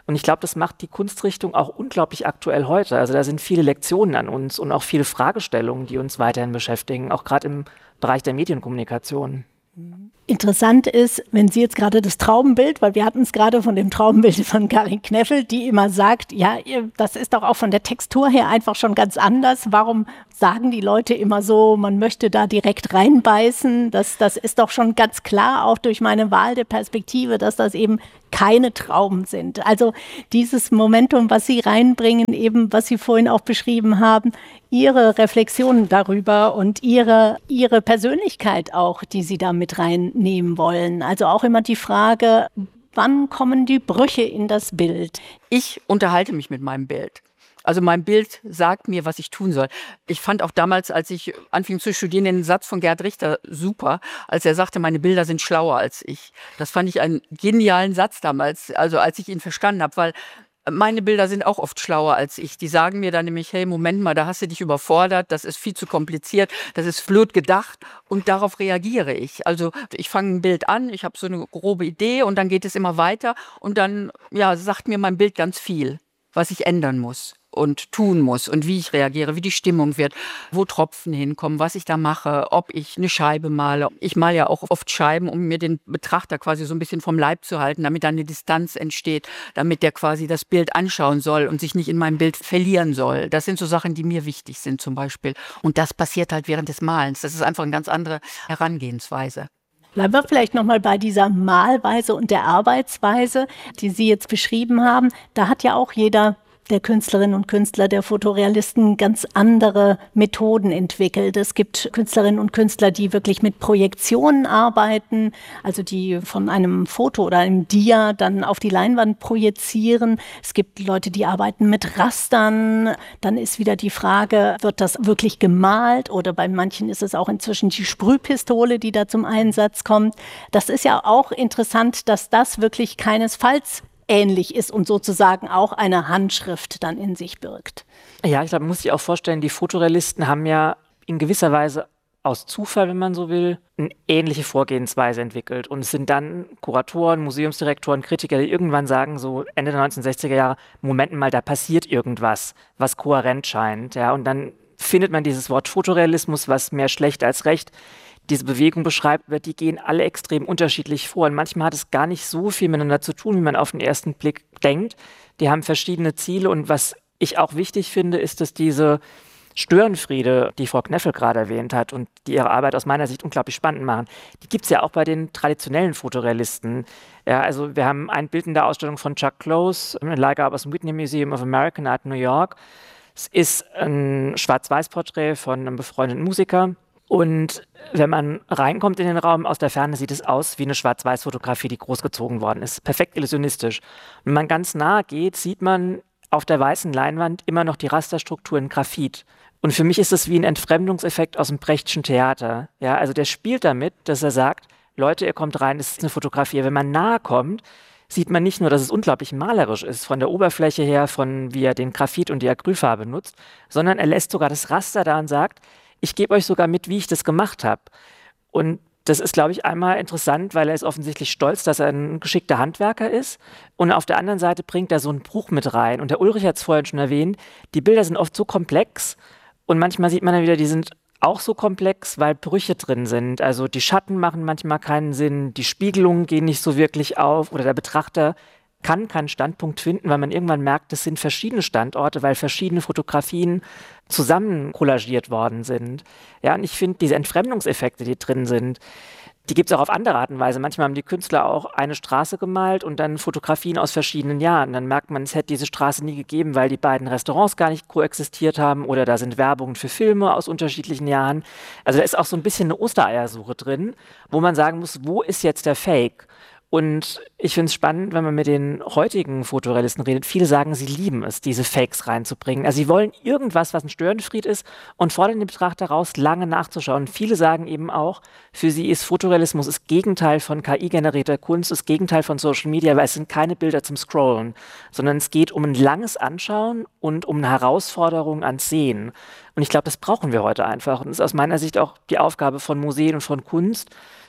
Und ich glaube, das macht die Kunstrichtung auch unglaublich aktuell heute. Also da sind viele Lektionen an uns und auch viele Fragestellungen, die uns weiterhin beschäftigen, auch gerade im Bereich der Medienkommunikation. Interessant ist, wenn Sie jetzt gerade das Traubenbild, weil wir hatten es gerade von dem Traubenbild von Karin Kneffel, die immer sagt, ja, das ist doch auch von der Textur her einfach schon ganz anders. Warum sagen die Leute immer so, man möchte da direkt reinbeißen? Das, das ist doch schon ganz klar, auch durch meine Wahl der Perspektive, dass das eben keine Trauben sind. Also dieses Momentum, was Sie reinbringen, eben was Sie vorhin auch beschrieben haben, Ihre Reflexionen darüber und Ihre, Ihre Persönlichkeit auch, die Sie da mit reinnehmen wollen. Also auch immer die Frage, wann kommen die Brüche in das Bild? Ich unterhalte mich mit meinem Bild. Also mein Bild sagt mir, was ich tun soll. Ich fand auch damals, als ich anfing zu studieren, den Satz von Gerd Richter super, als er sagte, meine Bilder sind schlauer als ich. Das fand ich einen genialen Satz damals, also als ich ihn verstanden habe, weil meine Bilder sind auch oft schlauer als ich. Die sagen mir dann nämlich, hey, Moment mal, da hast du dich überfordert, das ist viel zu kompliziert, das ist blöd gedacht und darauf reagiere ich. Also ich fange ein Bild an, ich habe so eine grobe Idee und dann geht es immer weiter und dann ja, sagt mir mein Bild ganz viel, was ich ändern muss und tun muss und wie ich reagiere, wie die Stimmung wird, wo Tropfen hinkommen, was ich da mache, ob ich eine Scheibe male. Ich male ja auch oft Scheiben, um mir den Betrachter quasi so ein bisschen vom Leib zu halten, damit da eine Distanz entsteht, damit der quasi das Bild anschauen soll und sich nicht in meinem Bild verlieren soll. Das sind so Sachen, die mir wichtig sind zum Beispiel. Und das passiert halt während des Malens. Das ist einfach eine ganz andere Herangehensweise. Bleiben wir vielleicht nochmal bei dieser Malweise und der Arbeitsweise, die Sie jetzt beschrieben haben. Da hat ja auch jeder der Künstlerinnen und Künstler, der Fotorealisten ganz andere Methoden entwickelt. Es gibt Künstlerinnen und Künstler, die wirklich mit Projektionen arbeiten, also die von einem Foto oder einem Dia dann auf die Leinwand projizieren. Es gibt Leute, die arbeiten mit Rastern. Dann ist wieder die Frage, wird das wirklich gemalt oder bei manchen ist es auch inzwischen die Sprühpistole, die da zum Einsatz kommt. Das ist ja auch interessant, dass das wirklich keinesfalls ähnlich ist und sozusagen auch eine Handschrift dann in sich birgt. Ja, ich glaube, man muss sich auch vorstellen, die Fotorealisten haben ja in gewisser Weise aus Zufall, wenn man so will, eine ähnliche Vorgehensweise entwickelt. Und es sind dann Kuratoren, Museumsdirektoren, Kritiker, die irgendwann sagen, so Ende der neunzehnhundertsechziger Jahre, Moment mal, da passiert irgendwas, was kohärent scheint. Ja, und dann findet man dieses Wort Fotorealismus, was mehr schlecht als recht diese Bewegung beschreibt, wird, die gehen alle extrem unterschiedlich vor. Und manchmal hat es gar nicht so viel miteinander zu tun, wie man auf den ersten Blick denkt. Die haben verschiedene Ziele. Und was ich auch wichtig finde, ist, dass diese Störenfriede, die Frau Kneffel gerade erwähnt hat und die ihre Arbeit aus meiner Sicht unglaublich spannend machen, die gibt es ja auch bei den traditionellen Fotorealisten. Ja, also wir haben ein Bild in der Ausstellung von Chuck Close, ein Leihgabe aus dem Whitney Museum of American Art New York. Es ist ein Schwarz-Weiß-Porträt von einem befreundeten Musiker. Und wenn man reinkommt in den Raum, aus der Ferne sieht es aus wie eine Schwarz-Weiß-Fotografie, die großgezogen worden ist. Perfekt illusionistisch. Wenn man ganz nahe geht, sieht man auf der weißen Leinwand immer noch die Rasterstruktur in Graphit. Und für mich ist es wie ein Entfremdungseffekt aus dem Brechtschen Theater. Ja, also der spielt damit, dass er sagt, Leute, ihr kommt rein, es ist eine Fotografie. Wenn man nahe kommt, sieht man nicht nur, dass es unglaublich malerisch ist, von der Oberfläche her, von wie er den Graphit und die Acrylfarbe nutzt, sondern er lässt sogar das Raster da und sagt, ich gebe euch sogar mit, wie ich das gemacht habe. Und das ist, glaube ich, einmal interessant, weil er ist offensichtlich stolz, dass er ein geschickter Handwerker ist. Und auf der anderen Seite bringt er so einen Bruch mit rein. Und der Ulrich hat es vorhin schon erwähnt, die Bilder sind oft so komplex. Und manchmal sieht man dann wieder, die sind auch so komplex, weil Brüche drin sind. Also die Schatten machen manchmal keinen Sinn, die Spiegelungen gehen nicht so wirklich auf. Oder der Betrachter kann keinen Standpunkt finden, weil man irgendwann merkt, das sind verschiedene Standorte, weil verschiedene Fotografien zusammen collagiert worden sind. Ja, und ich finde, diese Entfremdungseffekte, die drin sind, die gibt es auch auf andere Art und Weise. Manchmal haben die Künstler auch eine Straße gemalt und dann Fotografien aus verschiedenen Jahren. Dann merkt man, es hätte diese Straße nie gegeben, weil die beiden Restaurants gar nicht koexistiert haben oder da sind Werbungen für Filme aus unterschiedlichen Jahren. Also da ist auch so ein bisschen eine Ostereiersuche drin, wo man sagen muss, wo ist jetzt der Fake? Und ich finde es spannend, wenn man mit den heutigen Fotorealisten redet. Viele sagen, sie lieben es, diese Fakes reinzubringen. Also sie wollen irgendwas, was ein Störenfried ist und fordern den Betrachter raus, lange nachzuschauen. Viele sagen eben auch, für sie ist Fotorealismus das Gegenteil von K I-generierter Kunst, das Gegenteil von Social Media, weil es sind keine Bilder zum Scrollen, sondern es geht um ein langes Anschauen und um eine Herausforderung ans Sehen. Und ich glaube, das brauchen wir heute einfach. Und das ist aus meiner Sicht auch die Aufgabe von Museen und von Kunst,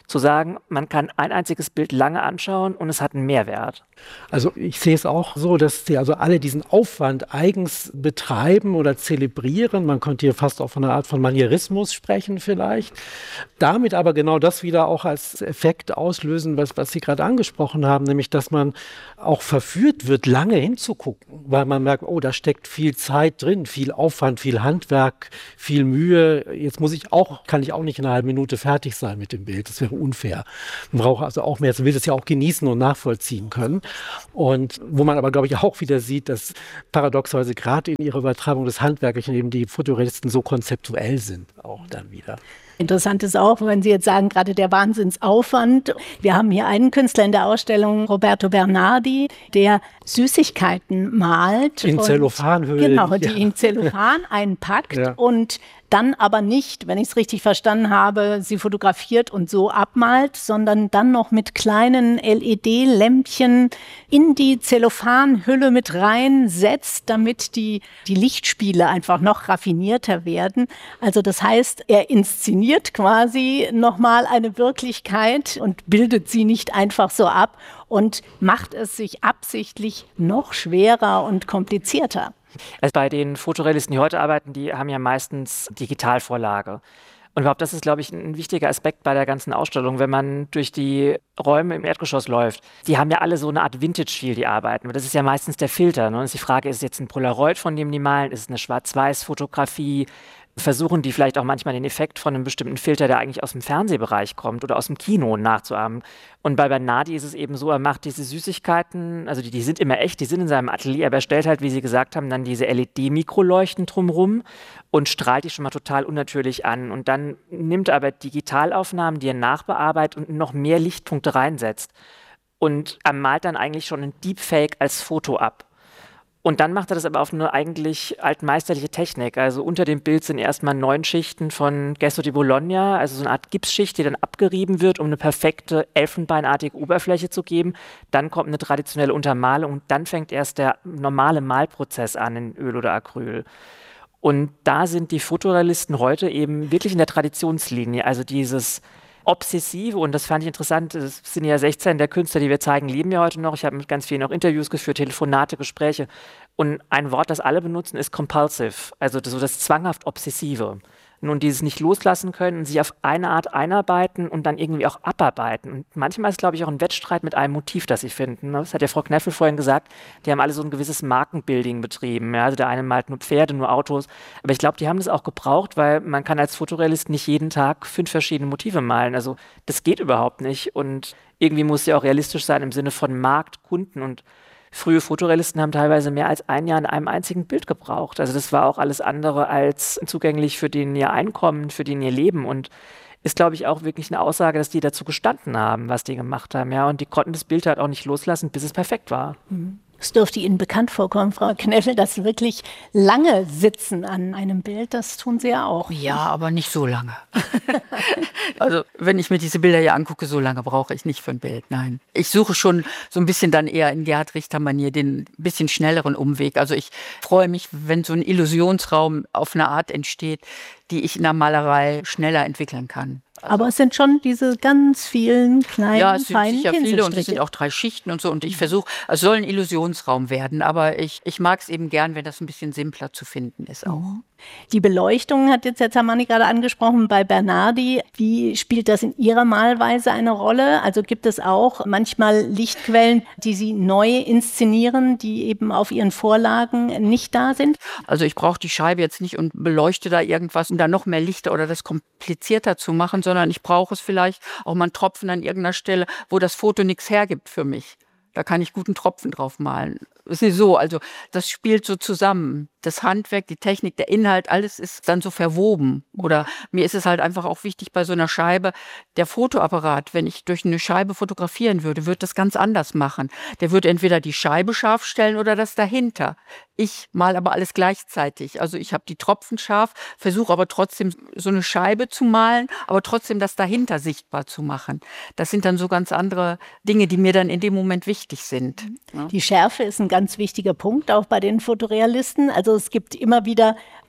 zu sagen, man kann ein einziges Bild lange anschauen und es hat einen Mehrwert. Also ich sehe es auch so, dass sie also alle diesen Aufwand eigens betreiben oder zelebrieren. Man könnte hier fast auch von einer Art von Manierismus sprechen vielleicht. Damit aber genau das wieder auch als Effekt auslösen, was, was Sie gerade angesprochen haben, nämlich dass man auch verführt wird, lange hinzugucken, weil man merkt, oh, da steckt viel Zeit drin, viel Aufwand, viel Handwerk, viel Mühe. Jetzt muss ich auch, kann ich auch nicht in einer halben Minute fertig sein mit dem Bild. Das wäre unfair. Man braucht also auch mehr, man will das ja auch genießen und nachvollziehen können. Und wo man aber, glaube ich, auch wieder sieht, dass paradoxerweise gerade in ihrer Übertragung des Handwerklichen eben die Fotorealisten so konzeptuell sind, auch dann wieder. Interessant ist auch, wenn Sie jetzt sagen, gerade der Wahnsinnsaufwand. Wir haben hier einen Künstler in der Ausstellung, Roberto Bernardi, der Süßigkeiten malt. In Zellophanhüllen. Genau, die ja. in Zellophan einpackt ja. und dann aber nicht, wenn ich es richtig verstanden habe, sie fotografiert und so abmalt, sondern dann noch mit kleinen L E D-Lämpchen in die Zellophanhülle mit reinsetzt, damit die, die Lichtspiele einfach noch raffinierter werden. Also das heißt, er inszeniert quasi nochmal eine Wirklichkeit und bildet sie nicht einfach so ab und macht es sich absichtlich noch schwerer und komplizierter. Also bei den Fotorealisten, die heute arbeiten, die haben ja meistens Digitalvorlage. Und überhaupt, das ist, glaube ich, ein wichtiger Aspekt bei der ganzen Ausstellung, wenn man durch die Räume im Erdgeschoss läuft. Die haben ja alle so eine Art Vintage-Feel, die arbeiten. Das ist ja meistens der Filter. Ne? Und die Frage, ist es jetzt ein Polaroid, von dem die malen? Ist es eine Schwarz-Weiß-Fotografie? Versuchen die vielleicht auch manchmal den Effekt von einem bestimmten Filter, der eigentlich aus dem Fernsehbereich kommt oder aus dem Kino, nachzuahmen. Und bei Bernardi ist es eben so, er macht diese Süßigkeiten, also die, die sind immer echt, die sind in seinem Atelier, aber er stellt halt, wie Sie gesagt haben, dann diese L E D-Mikroleuchten drumrum und strahlt die schon mal total unnatürlich an. Und dann nimmt er aber Digitalaufnahmen, die er nachbearbeitet und noch mehr Lichtpunkte reinsetzt. Und er malt dann eigentlich schon ein Deepfake als Foto ab. Und dann macht er das aber auf eine eigentlich altmeisterliche Technik. Also unter dem Bild sind erstmal neun Schichten von Gesso di Bologna, also so eine Art Gipsschicht, die dann abgerieben wird, um eine perfekte elfenbeinartige Oberfläche zu geben. Dann kommt eine traditionelle Untermalung und dann fängt erst der normale Malprozess an in Öl oder Acryl. Und da sind die Fotorealisten heute eben wirklich in der Traditionslinie, also dieses Obsessive, und das fand ich interessant, es sind ja sechzehn der Künstler, die wir zeigen, leben ja heute noch. Ich habe mit ganz vielen auch Interviews geführt, Telefonate, Gespräche. Und ein Wort, das alle benutzen, ist compulsive, also das, so das zwanghaft Obsessive. Nun, dieses nicht loslassen können, sich auf eine Art einarbeiten und dann irgendwie auch abarbeiten. Und manchmal ist, glaube ich, auch ein Wettstreit mit einem Motiv, das sie finden. Das hat ja Frau Kneffel vorhin gesagt, die haben alle so ein gewisses Markenbuilding betrieben. Ja? Also der eine malt nur Pferde, nur Autos. Aber ich glaube, die haben das auch gebraucht, weil man kann als Fotorealist nicht jeden Tag fünf verschiedene Motive malen. Also das geht überhaupt nicht. Und irgendwie muss ja auch realistisch sein im Sinne von Markt, Kunden. Und frühe Fotorealisten haben teilweise mehr als ein Jahr in einem einzigen Bild gebraucht. Also das war auch alles andere als zugänglich für den ihr Einkommen, für den ihr Leben. Und ist, glaube ich, auch wirklich eine Aussage, dass die dazu gestanden haben, was die gemacht haben. Ja, und die konnten das Bild halt auch nicht loslassen, bis es perfekt war. Mhm. Es dürfte Ihnen bekannt vorkommen, Frau Kneffel, dass Sie wirklich lange sitzen an einem Bild. Das tun Sie ja auch. Ja, aber nicht so lange. Also wenn ich mir diese Bilder hier angucke, so lange brauche ich nicht für ein Bild, nein. Ich suche schon so ein bisschen dann eher in Gerhard Richter-Manier den bisschen schnelleren Umweg. Also ich freue mich, wenn so ein Illusionsraum auf eine Art entsteht, die ich in der Malerei schneller entwickeln kann. Also aber es sind schon diese ganz vielen kleinen, ja, es sind feinen sicher viele und es Pinselstriche. sind auch drei Schichten und so. Und ich versuche, es soll ein Illusionsraum werden, aber ich, ich mag es eben gern, wenn das ein bisschen simpler zu finden ist auch. Mhm. Die Beleuchtung hat jetzt Herr Zamani gerade angesprochen bei Bernardi. Wie spielt das in Ihrer Malweise eine Rolle? Also gibt es auch manchmal Lichtquellen, die Sie neu inszenieren, die eben auf Ihren Vorlagen nicht da sind? Also ich brauche die Scheibe jetzt nicht und beleuchte da irgendwas, um da noch mehr Lichter oder das komplizierter zu machen, sondern ich brauche es vielleicht auch mal einen Tropfen an irgendeiner Stelle, wo das Foto nichts hergibt für mich. Da kann ich guten Tropfen drauf malen. Es ist so, also das spielt so zusammen. Das Handwerk, die Technik, der Inhalt, alles ist dann so verwoben. Oder mir ist es halt einfach auch wichtig bei so einer Scheibe, der Fotoapparat, wenn ich durch eine Scheibe fotografieren würde, würde das ganz anders machen. Der würde entweder die Scheibe scharf stellen oder das dahinter. Ich male aber alles gleichzeitig. Also ich habe die Tropfen scharf, versuche aber trotzdem so eine Scheibe zu malen, aber trotzdem das dahinter sichtbar zu machen. Das sind dann so ganz andere Dinge, die mir dann in dem Moment wichtig sind. Die Schärfe ist ein ganz wichtiger Punkt, auch bei den Fotorealisten. Also es gibt immer wieder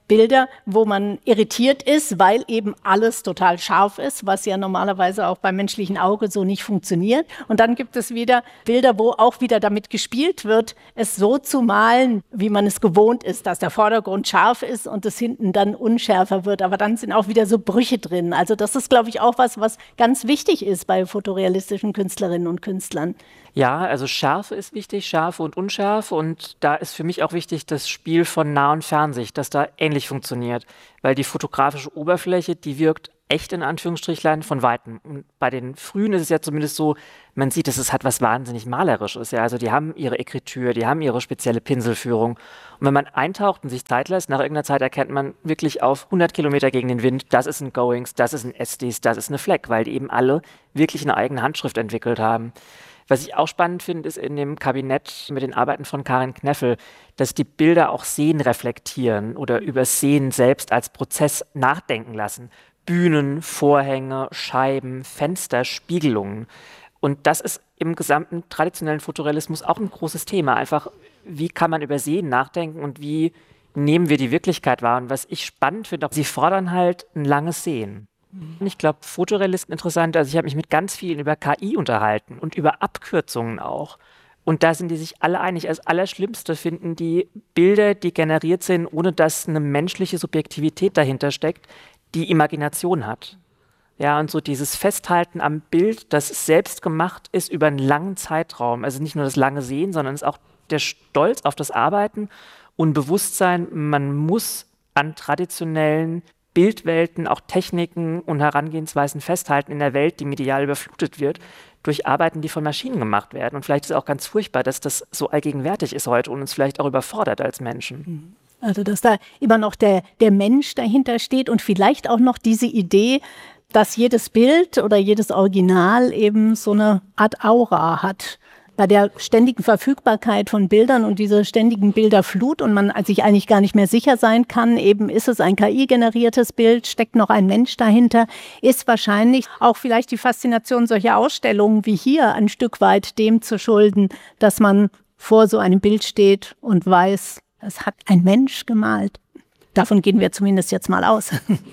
Bilder, wo man irritiert ist, weil eben alles total scharf ist, was ja normalerweise auch beim menschlichen Auge so nicht funktioniert. Und dann gibt es wieder Bilder, wo auch wieder damit gespielt wird, es so zu malen, wie man es gewohnt ist, dass der Vordergrund scharf ist und es hinten dann unschärfer wird. Aber dann sind auch wieder so Brüche drin. Also das ist, glaube ich, auch was, was ganz wichtig ist bei fotorealistischen Künstlerinnen und Künstlern. Ja, also Schärfe ist wichtig, Schärfe und Unschärfe. Und da ist für mich auch wichtig das Spiel von Nah- und Fernsicht, dass da ähnlich funktioniert. Weil die fotografische Oberfläche, die wirkt echt in Anführungsstrichlein von Weitem. Und bei den Frühen ist es ja zumindest so, man sieht, dass es hat was wahnsinnig Malerisches. Ja? Also die haben ihre Ekritur, die haben ihre spezielle Pinselführung. Und wenn man eintaucht und sich Zeit lässt, nach irgendeiner Zeit erkennt man wirklich auf hundert Kilometer gegen den Wind, das ist ein Goings, das ist ein Estes, das ist eine Fleck, weil die eben alle wirklich eine eigene Handschrift entwickelt haben. Was ich auch spannend finde, ist in dem Kabinett mit den Arbeiten von Karin Kneffel, dass die Bilder auch Sehen reflektieren oder über Sehen selbst als Prozess nachdenken lassen. Bühnen, Vorhänge, Scheiben, Fenster, Spiegelungen. Und das ist im gesamten traditionellen Fotorealismus auch ein großes Thema. Einfach, wie kann man über Sehen nachdenken und wie nehmen wir die Wirklichkeit wahr? Und was ich spannend finde, auch, sie fordern halt ein langes Sehen. Ich glaube, Fotorealisten interessant, also ich habe mich mit ganz vielen über K I unterhalten und über Abkürzungen auch. Und da sind die sich alle einig. Als Allerschlimmste finden die Bilder, die generiert sind, ohne dass eine menschliche Subjektivität dahinter steckt, die Imagination hat. Ja, und so dieses Festhalten am Bild, das selbst gemacht ist über einen langen Zeitraum. Also nicht nur das lange Sehen, sondern es ist auch der Stolz auf das Arbeiten und Bewusstsein, man muss an traditionellen Bildwelten, auch Techniken und Herangehensweisen festhalten in der Welt, die medial überflutet wird, durch Arbeiten, die von Maschinen gemacht werden. Und vielleicht ist es auch ganz furchtbar, dass das so allgegenwärtig ist heute und uns vielleicht auch überfordert als Menschen. Also dass da immer noch der, der Mensch dahinter steht und vielleicht auch noch diese Idee, dass jedes Bild oder jedes Original eben so eine Art Aura hat. Bei der ständigen Verfügbarkeit von Bildern und dieser ständigen Bilderflut und man sich eigentlich gar nicht mehr sicher sein kann, eben ist es ein K I-generiertes Bild, steckt noch ein Mensch dahinter, ist wahrscheinlich auch vielleicht die Faszination solcher Ausstellungen wie hier ein Stück weit dem zu schulden, dass man vor so einem Bild steht und weiß, es hat ein Mensch gemalt. Davon gehen wir zumindest jetzt mal aus.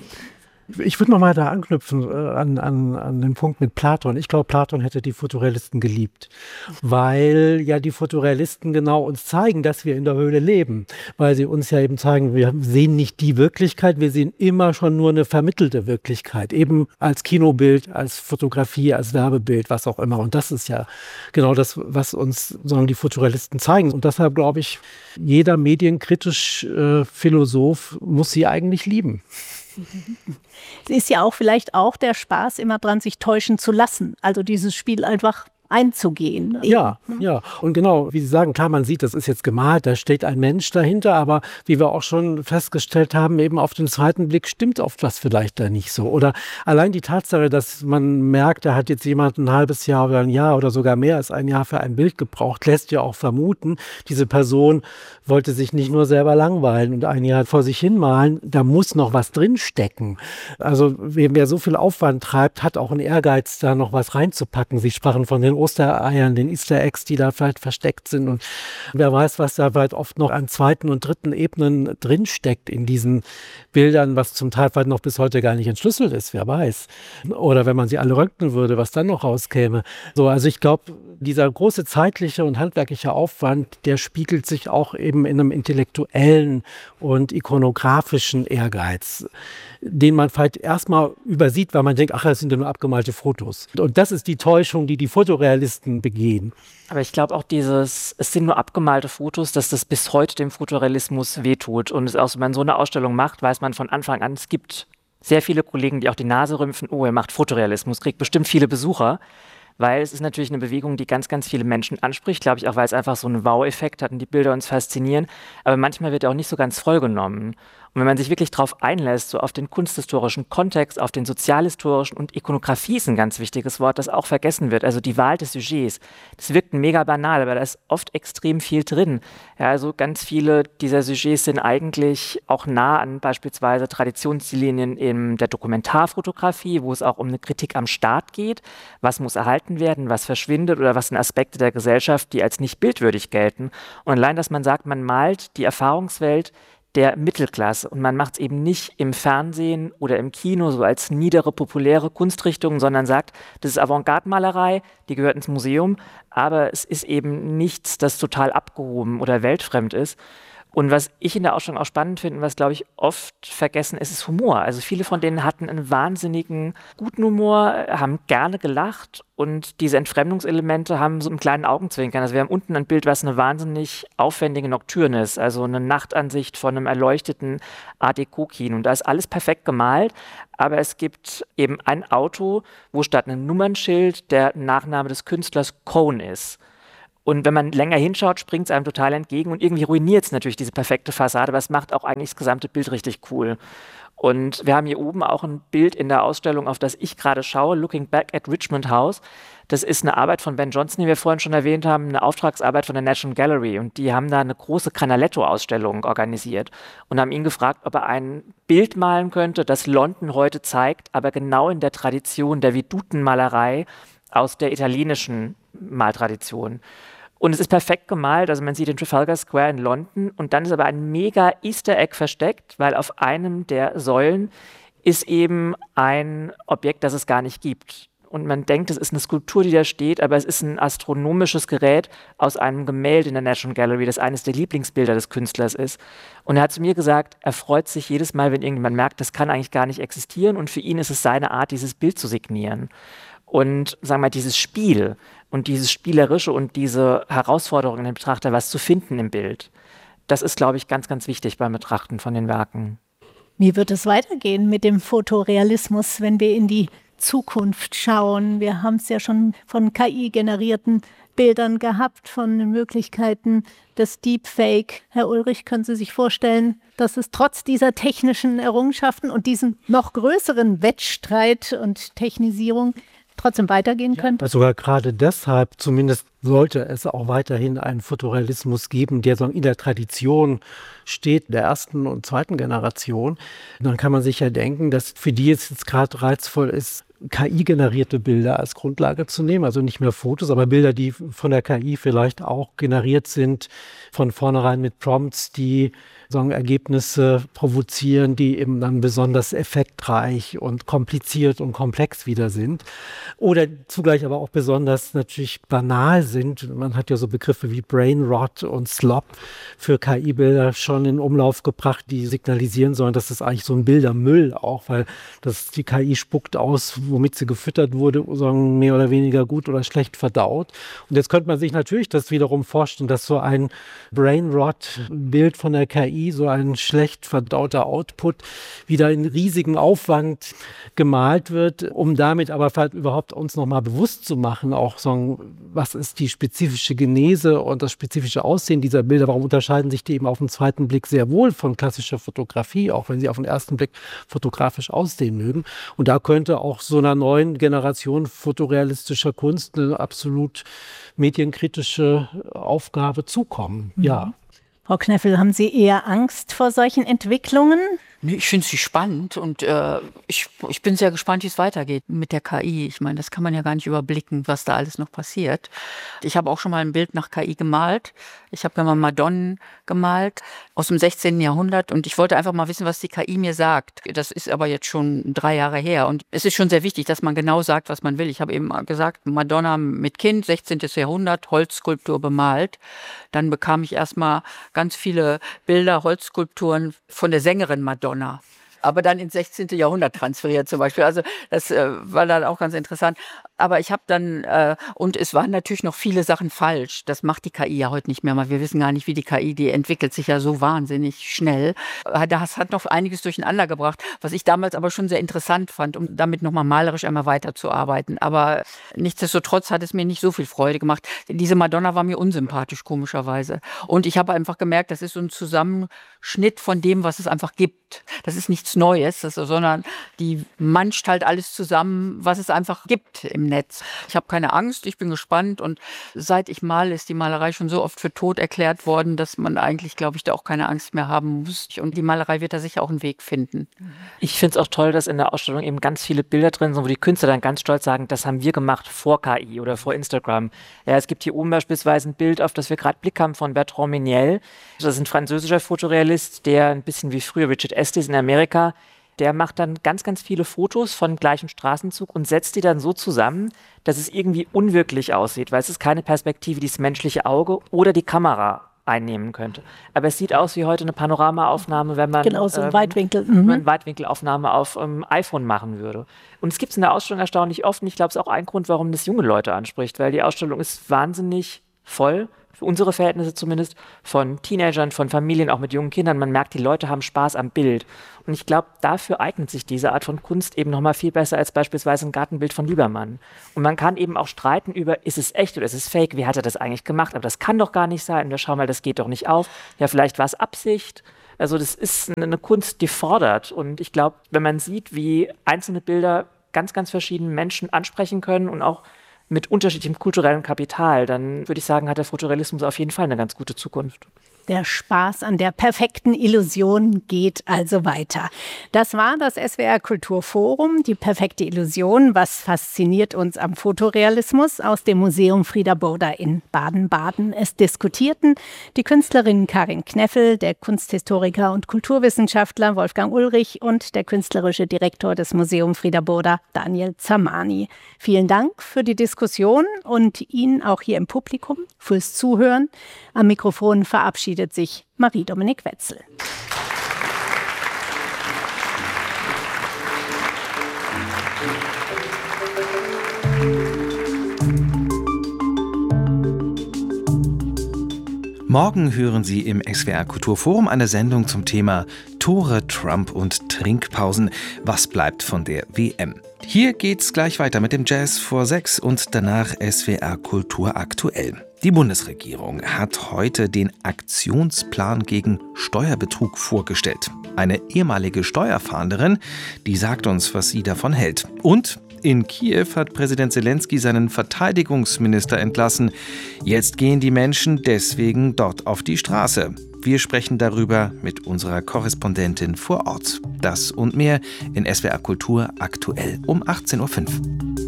Ich würde noch mal da anknüpfen äh, an, an, an den Punkt mit Platon. Ich glaube, Platon hätte die Fotorealisten geliebt, weil ja die Fotorealisten genau uns zeigen, dass wir in der Höhle leben, weil sie uns ja eben zeigen, wir sehen nicht die Wirklichkeit, wir sehen immer schon nur eine vermittelte Wirklichkeit, eben als Kinobild, als Fotografie, als Werbebild, was auch immer. Und das ist ja genau das, was uns sondern die Fotorealisten zeigen. Und deshalb glaube ich, jeder medienkritisch äh, Philosoph muss sie eigentlich lieben. Es ist ja auch vielleicht auch der Spaß immer dran, sich täuschen zu lassen. Also dieses Spiel einfach einzugehen. Ja, ja. Und genau, wie Sie sagen, klar, man sieht, das ist jetzt gemalt, da steht ein Mensch dahinter, aber wie wir auch schon festgestellt haben, eben auf den zweiten Blick stimmt oft was vielleicht da nicht so. Oder allein die Tatsache, dass man merkt, da hat jetzt jemand ein halbes Jahr oder ein Jahr oder sogar mehr als ein Jahr für ein Bild gebraucht, lässt ja auch vermuten, diese Person wollte sich nicht nur selber langweilen und ein Jahr vor sich hin malen, da muss noch was drinstecken. Also wer, wer so viel Aufwand treibt, hat auch einen Ehrgeiz, da noch was reinzupacken. Sie sprachen von den Ostereiern, den Easter Eggs, die da vielleicht versteckt sind. Und wer weiß, was da vielleicht oft noch an zweiten und dritten Ebenen drinsteckt in diesen Bildern, was zum Teil vielleicht noch bis heute gar nicht entschlüsselt ist, wer weiß. Oder wenn man sie alle röntgen würde, was dann noch rauskäme. So, also ich glaube, dieser große zeitliche und handwerkliche Aufwand, der spiegelt sich auch eben in einem intellektuellen und ikonografischen Ehrgeiz, den man vielleicht erstmal übersieht, weil man denkt, ach, das sind ja nur abgemalte Fotos. Und das ist die Täuschung, die die Fotorealisten begehen. Aber ich glaube auch dieses, es sind nur abgemalte Fotos, dass das bis heute dem Fotorealismus wehtut. Und es auch, wenn man so eine Ausstellung macht, weiß man von Anfang an, es gibt sehr viele Kollegen, die auch die Nase rümpfen, oh, er macht Fotorealismus, kriegt bestimmt viele Besucher. Weil es ist natürlich eine Bewegung, die ganz, ganz viele Menschen anspricht, glaube ich, auch weil es einfach so einen Wow-Effekt hat und die Bilder uns faszinieren. Aber manchmal wird er auch nicht so ganz voll genommen. Und wenn man sich wirklich darauf einlässt, so auf den kunsthistorischen Kontext, auf den sozialhistorischen, und Ikonografie ist ein ganz wichtiges Wort, das auch vergessen wird, also die Wahl des Sujets, das wirkt mega banal, aber da ist oft extrem viel drin. Ja, also ganz viele dieser Sujets sind eigentlich auch nah an beispielsweise Traditionslinien in der Dokumentarfotografie, wo es auch um eine Kritik am Staat geht, was muss erhalten werden, was verschwindet oder was sind Aspekte der Gesellschaft, die als nicht bildwürdig gelten. Und allein, dass man sagt, man malt die Erfahrungswelt der Mittelklasse. Und man macht es eben nicht im Fernsehen oder im Kino so als niedere, populäre Kunstrichtung, sondern sagt, das ist Avantgarde-Malerei, die gehört ins Museum, aber es ist eben nichts, das total abgehoben oder weltfremd ist. Und was ich in der Ausstellung auch spannend finde, was, glaube ich, oft vergessen ist, ist Humor. Also viele von denen hatten einen wahnsinnigen guten Humor, haben gerne gelacht und diese Entfremdungselemente haben so einen kleinen Augenzwinkern. Also wir haben unten ein Bild, was eine wahnsinnig aufwendige Nocturne ist, also eine Nachtansicht von einem erleuchteten Art Deco-Kino. Und da ist alles perfekt gemalt, aber es gibt eben ein Auto, wo statt einem Nummernschild der Nachname des Künstlers Cohn ist. Und wenn man länger hinschaut, springt es einem total entgegen und irgendwie ruiniert es natürlich diese perfekte Fassade, aber es macht auch eigentlich das gesamte Bild richtig cool. Und wir haben hier oben auch ein Bild in der Ausstellung, auf das ich gerade schaue, Looking Back at Richmond House. Das ist eine Arbeit von Ben Jonson, die wir vorhin schon erwähnt haben, eine Auftragsarbeit von der National Gallery. Und die haben da eine große Canaletto-Ausstellung organisiert und haben ihn gefragt, ob er ein Bild malen könnte, das London heute zeigt, aber genau in der Tradition der Vedutenmalerei aus der italienischen Maltradition. Und es ist perfekt gemalt, also man sieht den Trafalgar Square in London und dann ist aber ein mega Easter Egg versteckt, weil auf einem der Säulen ist eben ein Objekt, das es gar nicht gibt. Und man denkt, es ist eine Skulptur, die da steht, aber es ist ein astronomisches Gerät aus einem Gemälde in der National Gallery, das eines der Lieblingsbilder des Künstlers ist. Und er hat zu mir gesagt, er freut sich jedes Mal, wenn irgendjemand merkt, das kann eigentlich gar nicht existieren und für ihn ist es seine Art, dieses Bild zu signieren. Und sagen wir mal, dieses Spiel und dieses Spielerische und diese Herausforderung in den Betrachter, was zu finden im Bild, das ist, glaube ich, ganz, ganz wichtig beim Betrachten von den Werken. Wie wird es weitergehen mit dem Fotorealismus, wenn wir in die Zukunft schauen? Wir haben es ja schon von K I-generierten Bildern gehabt, von den Möglichkeiten des Deepfake. Herr Ulrich, können Sie sich vorstellen, dass es trotz dieser technischen Errungenschaften und diesem noch größeren Wettstreit und Technisierung trotzdem weitergehen könnte? Ja, sogar gerade deshalb, zumindest sollte es auch weiterhin einen Fotorealismus geben, der so in der Tradition steht, der ersten und zweiten Generation. Dann kann man sich ja denken, dass für die es jetzt gerade reizvoll ist, K I-generierte Bilder als Grundlage zu nehmen, also nicht mehr Fotos, aber Bilder, die von der K I vielleicht auch generiert sind, von vornherein mit Prompts, die sagen, Ergebnisse provozieren, die eben dann besonders effektreich und kompliziert und komplex wieder sind. Oder zugleich aber auch besonders natürlich banal sind. Man hat ja so Begriffe wie Brain Rot und Slop für K I-Bilder schon in Umlauf gebracht, die signalisieren sollen, dass das eigentlich so ein Bildermüll auch, weil das die K I spuckt aus, womit sie gefüttert wurde, sagen, mehr oder weniger gut oder schlecht verdaut. Und jetzt könnte man sich natürlich das wiederum vorstellen, dass so ein Brain Rot-Bild von der K I, so ein schlecht verdauter Output, wieder in riesigem Aufwand gemalt wird, um damit aber vielleicht überhaupt uns nochmal bewusst zu machen, auch so, was ist die spezifische Genese und das spezifische Aussehen dieser Bilder, warum unterscheiden sich die eben auf den zweiten Blick sehr wohl von klassischer Fotografie, auch wenn sie auf den ersten Blick fotografisch aussehen mögen. Und da könnte auch so einer neuen Generation fotorealistischer Kunst eine absolut medienkritische Aufgabe zukommen. Mhm. Ja. Frau Kneffel, haben Sie eher Angst vor solchen Entwicklungen? Nee, ich finde sie spannend und äh, ich, ich bin sehr gespannt, wie es weitergeht mit der K I. Ich meine, das kann man ja gar nicht überblicken, was da alles noch passiert. Ich habe auch schon mal ein Bild nach K I gemalt. Ich habe ja mal Madonnen gemalt aus dem sechzehnten Jahrhundert und ich wollte einfach mal wissen, was die K I mir sagt. Das ist aber jetzt schon drei Jahre her und es ist schon sehr wichtig, dass man genau sagt, was man will. Ich habe eben gesagt, Madonna mit Kind, sechzehnten Jahrhundert, Holzskulptur bemalt. Dann bekam ich erstmal ganz viele Bilder, Holzskulpturen von der Sängerin Madonna. Aber dann ins sechzehnten Jahrhundert transferiert zum Beispiel. Also das äh, war dann auch ganz interessant. Aber ich habe dann, äh, und es waren natürlich noch viele Sachen falsch. Das macht die K I ja heute nicht mehr. Wir wissen gar nicht, wie die K I, die entwickelt sich ja so wahnsinnig schnell. Das hat noch einiges durcheinander gebracht, was ich damals aber schon sehr interessant fand, um damit nochmal malerisch einmal weiterzuarbeiten. Aber nichtsdestotrotz hat es mir nicht so viel Freude gemacht. Diese Madonna war mir unsympathisch, komischerweise. Und ich habe einfach gemerkt, das ist so ein Zusammenschnitt von dem, was es einfach gibt. Das ist nichts Neues, das, sondern die manscht halt alles zusammen, was es einfach gibt im Netz. Ich habe keine Angst, ich bin gespannt und seit ich male, ist die Malerei schon so oft für tot erklärt worden, dass man eigentlich, glaube ich, da auch keine Angst mehr haben muss. Und die Malerei wird da sicher auch einen Weg finden. Ich finde es auch toll, dass in der Ausstellung eben ganz viele Bilder drin sind, wo die Künstler dann ganz stolz sagen, das haben wir gemacht vor K I oder vor Instagram. Ja, es gibt hier oben beispielsweise ein Bild, auf das wir gerade Blick haben, von Bertrand Méniel. Das ist ein französischer Fotorealist, der ein bisschen wie früher Richard Estes in Amerika, der macht dann ganz, ganz viele Fotos von dem gleichen Straßenzug und setzt die dann so zusammen, dass es irgendwie unwirklich aussieht, weil es ist keine Perspektive, die das menschliche Auge oder die Kamera einnehmen könnte. Aber es sieht aus wie heute eine Panoramaaufnahme, wenn man, genau, so ein ähm, Weitwinkel. Mhm. wenn man eine Weitwinkelaufnahme auf ähm, iPhone machen würde. Und es gibt es in der Ausstellung erstaunlich oft und ich glaube, es ist auch ein Grund, warum das junge Leute anspricht, weil die Ausstellung ist wahnsinnig voll, für unsere Verhältnisse zumindest, von Teenagern, von Familien, auch mit jungen Kindern. Man merkt, die Leute haben Spaß am Bild. Und ich glaube, dafür eignet sich diese Art von Kunst eben nochmal viel besser als beispielsweise ein Gartenbild von Liebermann. Und man kann eben auch streiten über, ist es echt oder ist es fake? Wie hat er das eigentlich gemacht? Aber das kann doch gar nicht sein. Wir schauen mal, das geht doch nicht auf. Ja, vielleicht war es Absicht. Also das ist eine Kunst, die fordert. Und ich glaube, wenn man sieht, wie einzelne Bilder ganz, ganz verschiedene Menschen ansprechen können und auch mit unterschiedlichem kulturellem Kapital, dann würde ich sagen, hat der Fotorealismus auf jeden Fall eine ganz gute Zukunft. Der Spaß an der perfekten Illusion geht also weiter. Das war das S W R Kulturforum, die perfekte Illusion. Was fasziniert uns am Fotorealismus? Aus dem Museum Frieder Botha in Baden-Baden. Es diskutierten die Künstlerin Karin Kneffel, der Kunsthistoriker und Kulturwissenschaftler Wolfgang Ulrich und der künstlerische Direktor des Museum Frieder Botha Daniel Zamani. Vielen Dank für die Diskussion und Ihnen auch hier im Publikum fürs Zuhören. Am Mikrofon verabschiedet sich Marie-Dominik Wetzel. Morgen hören Sie im S W R Kulturforum eine Sendung zum Thema Tore, Trump und Trinkpausen. Was bleibt von der W M? Hier geht's gleich weiter mit dem Jazz vor sechs und danach S W R Kultur aktuell. Die Bundesregierung hat heute den Aktionsplan gegen Steuerbetrug vorgestellt. Eine ehemalige Steuerfahnderin, die sagt uns, was sie davon hält. Und in Kiew hat Präsident Zelensky seinen Verteidigungsminister entlassen. Jetzt gehen die Menschen deswegen dort auf die Straße. Wir sprechen darüber mit unserer Korrespondentin vor Ort. Das und mehr in S W R Kultur aktuell um achtzehn Uhr fünf.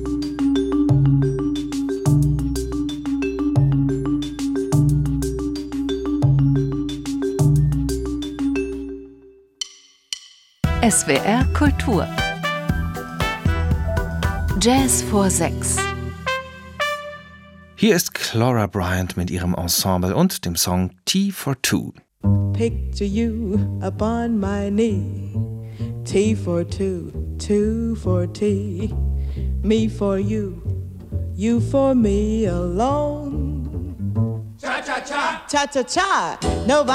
S W R Kultur Jazz vor sechs. Hier ist Clara Bryant mit ihrem Ensemble und dem Song Tea for Two. Picture you upon my knee. Tea for two, two for tea. Me for you, you for me alone. Cha cha cha, cha cha cha. Nobody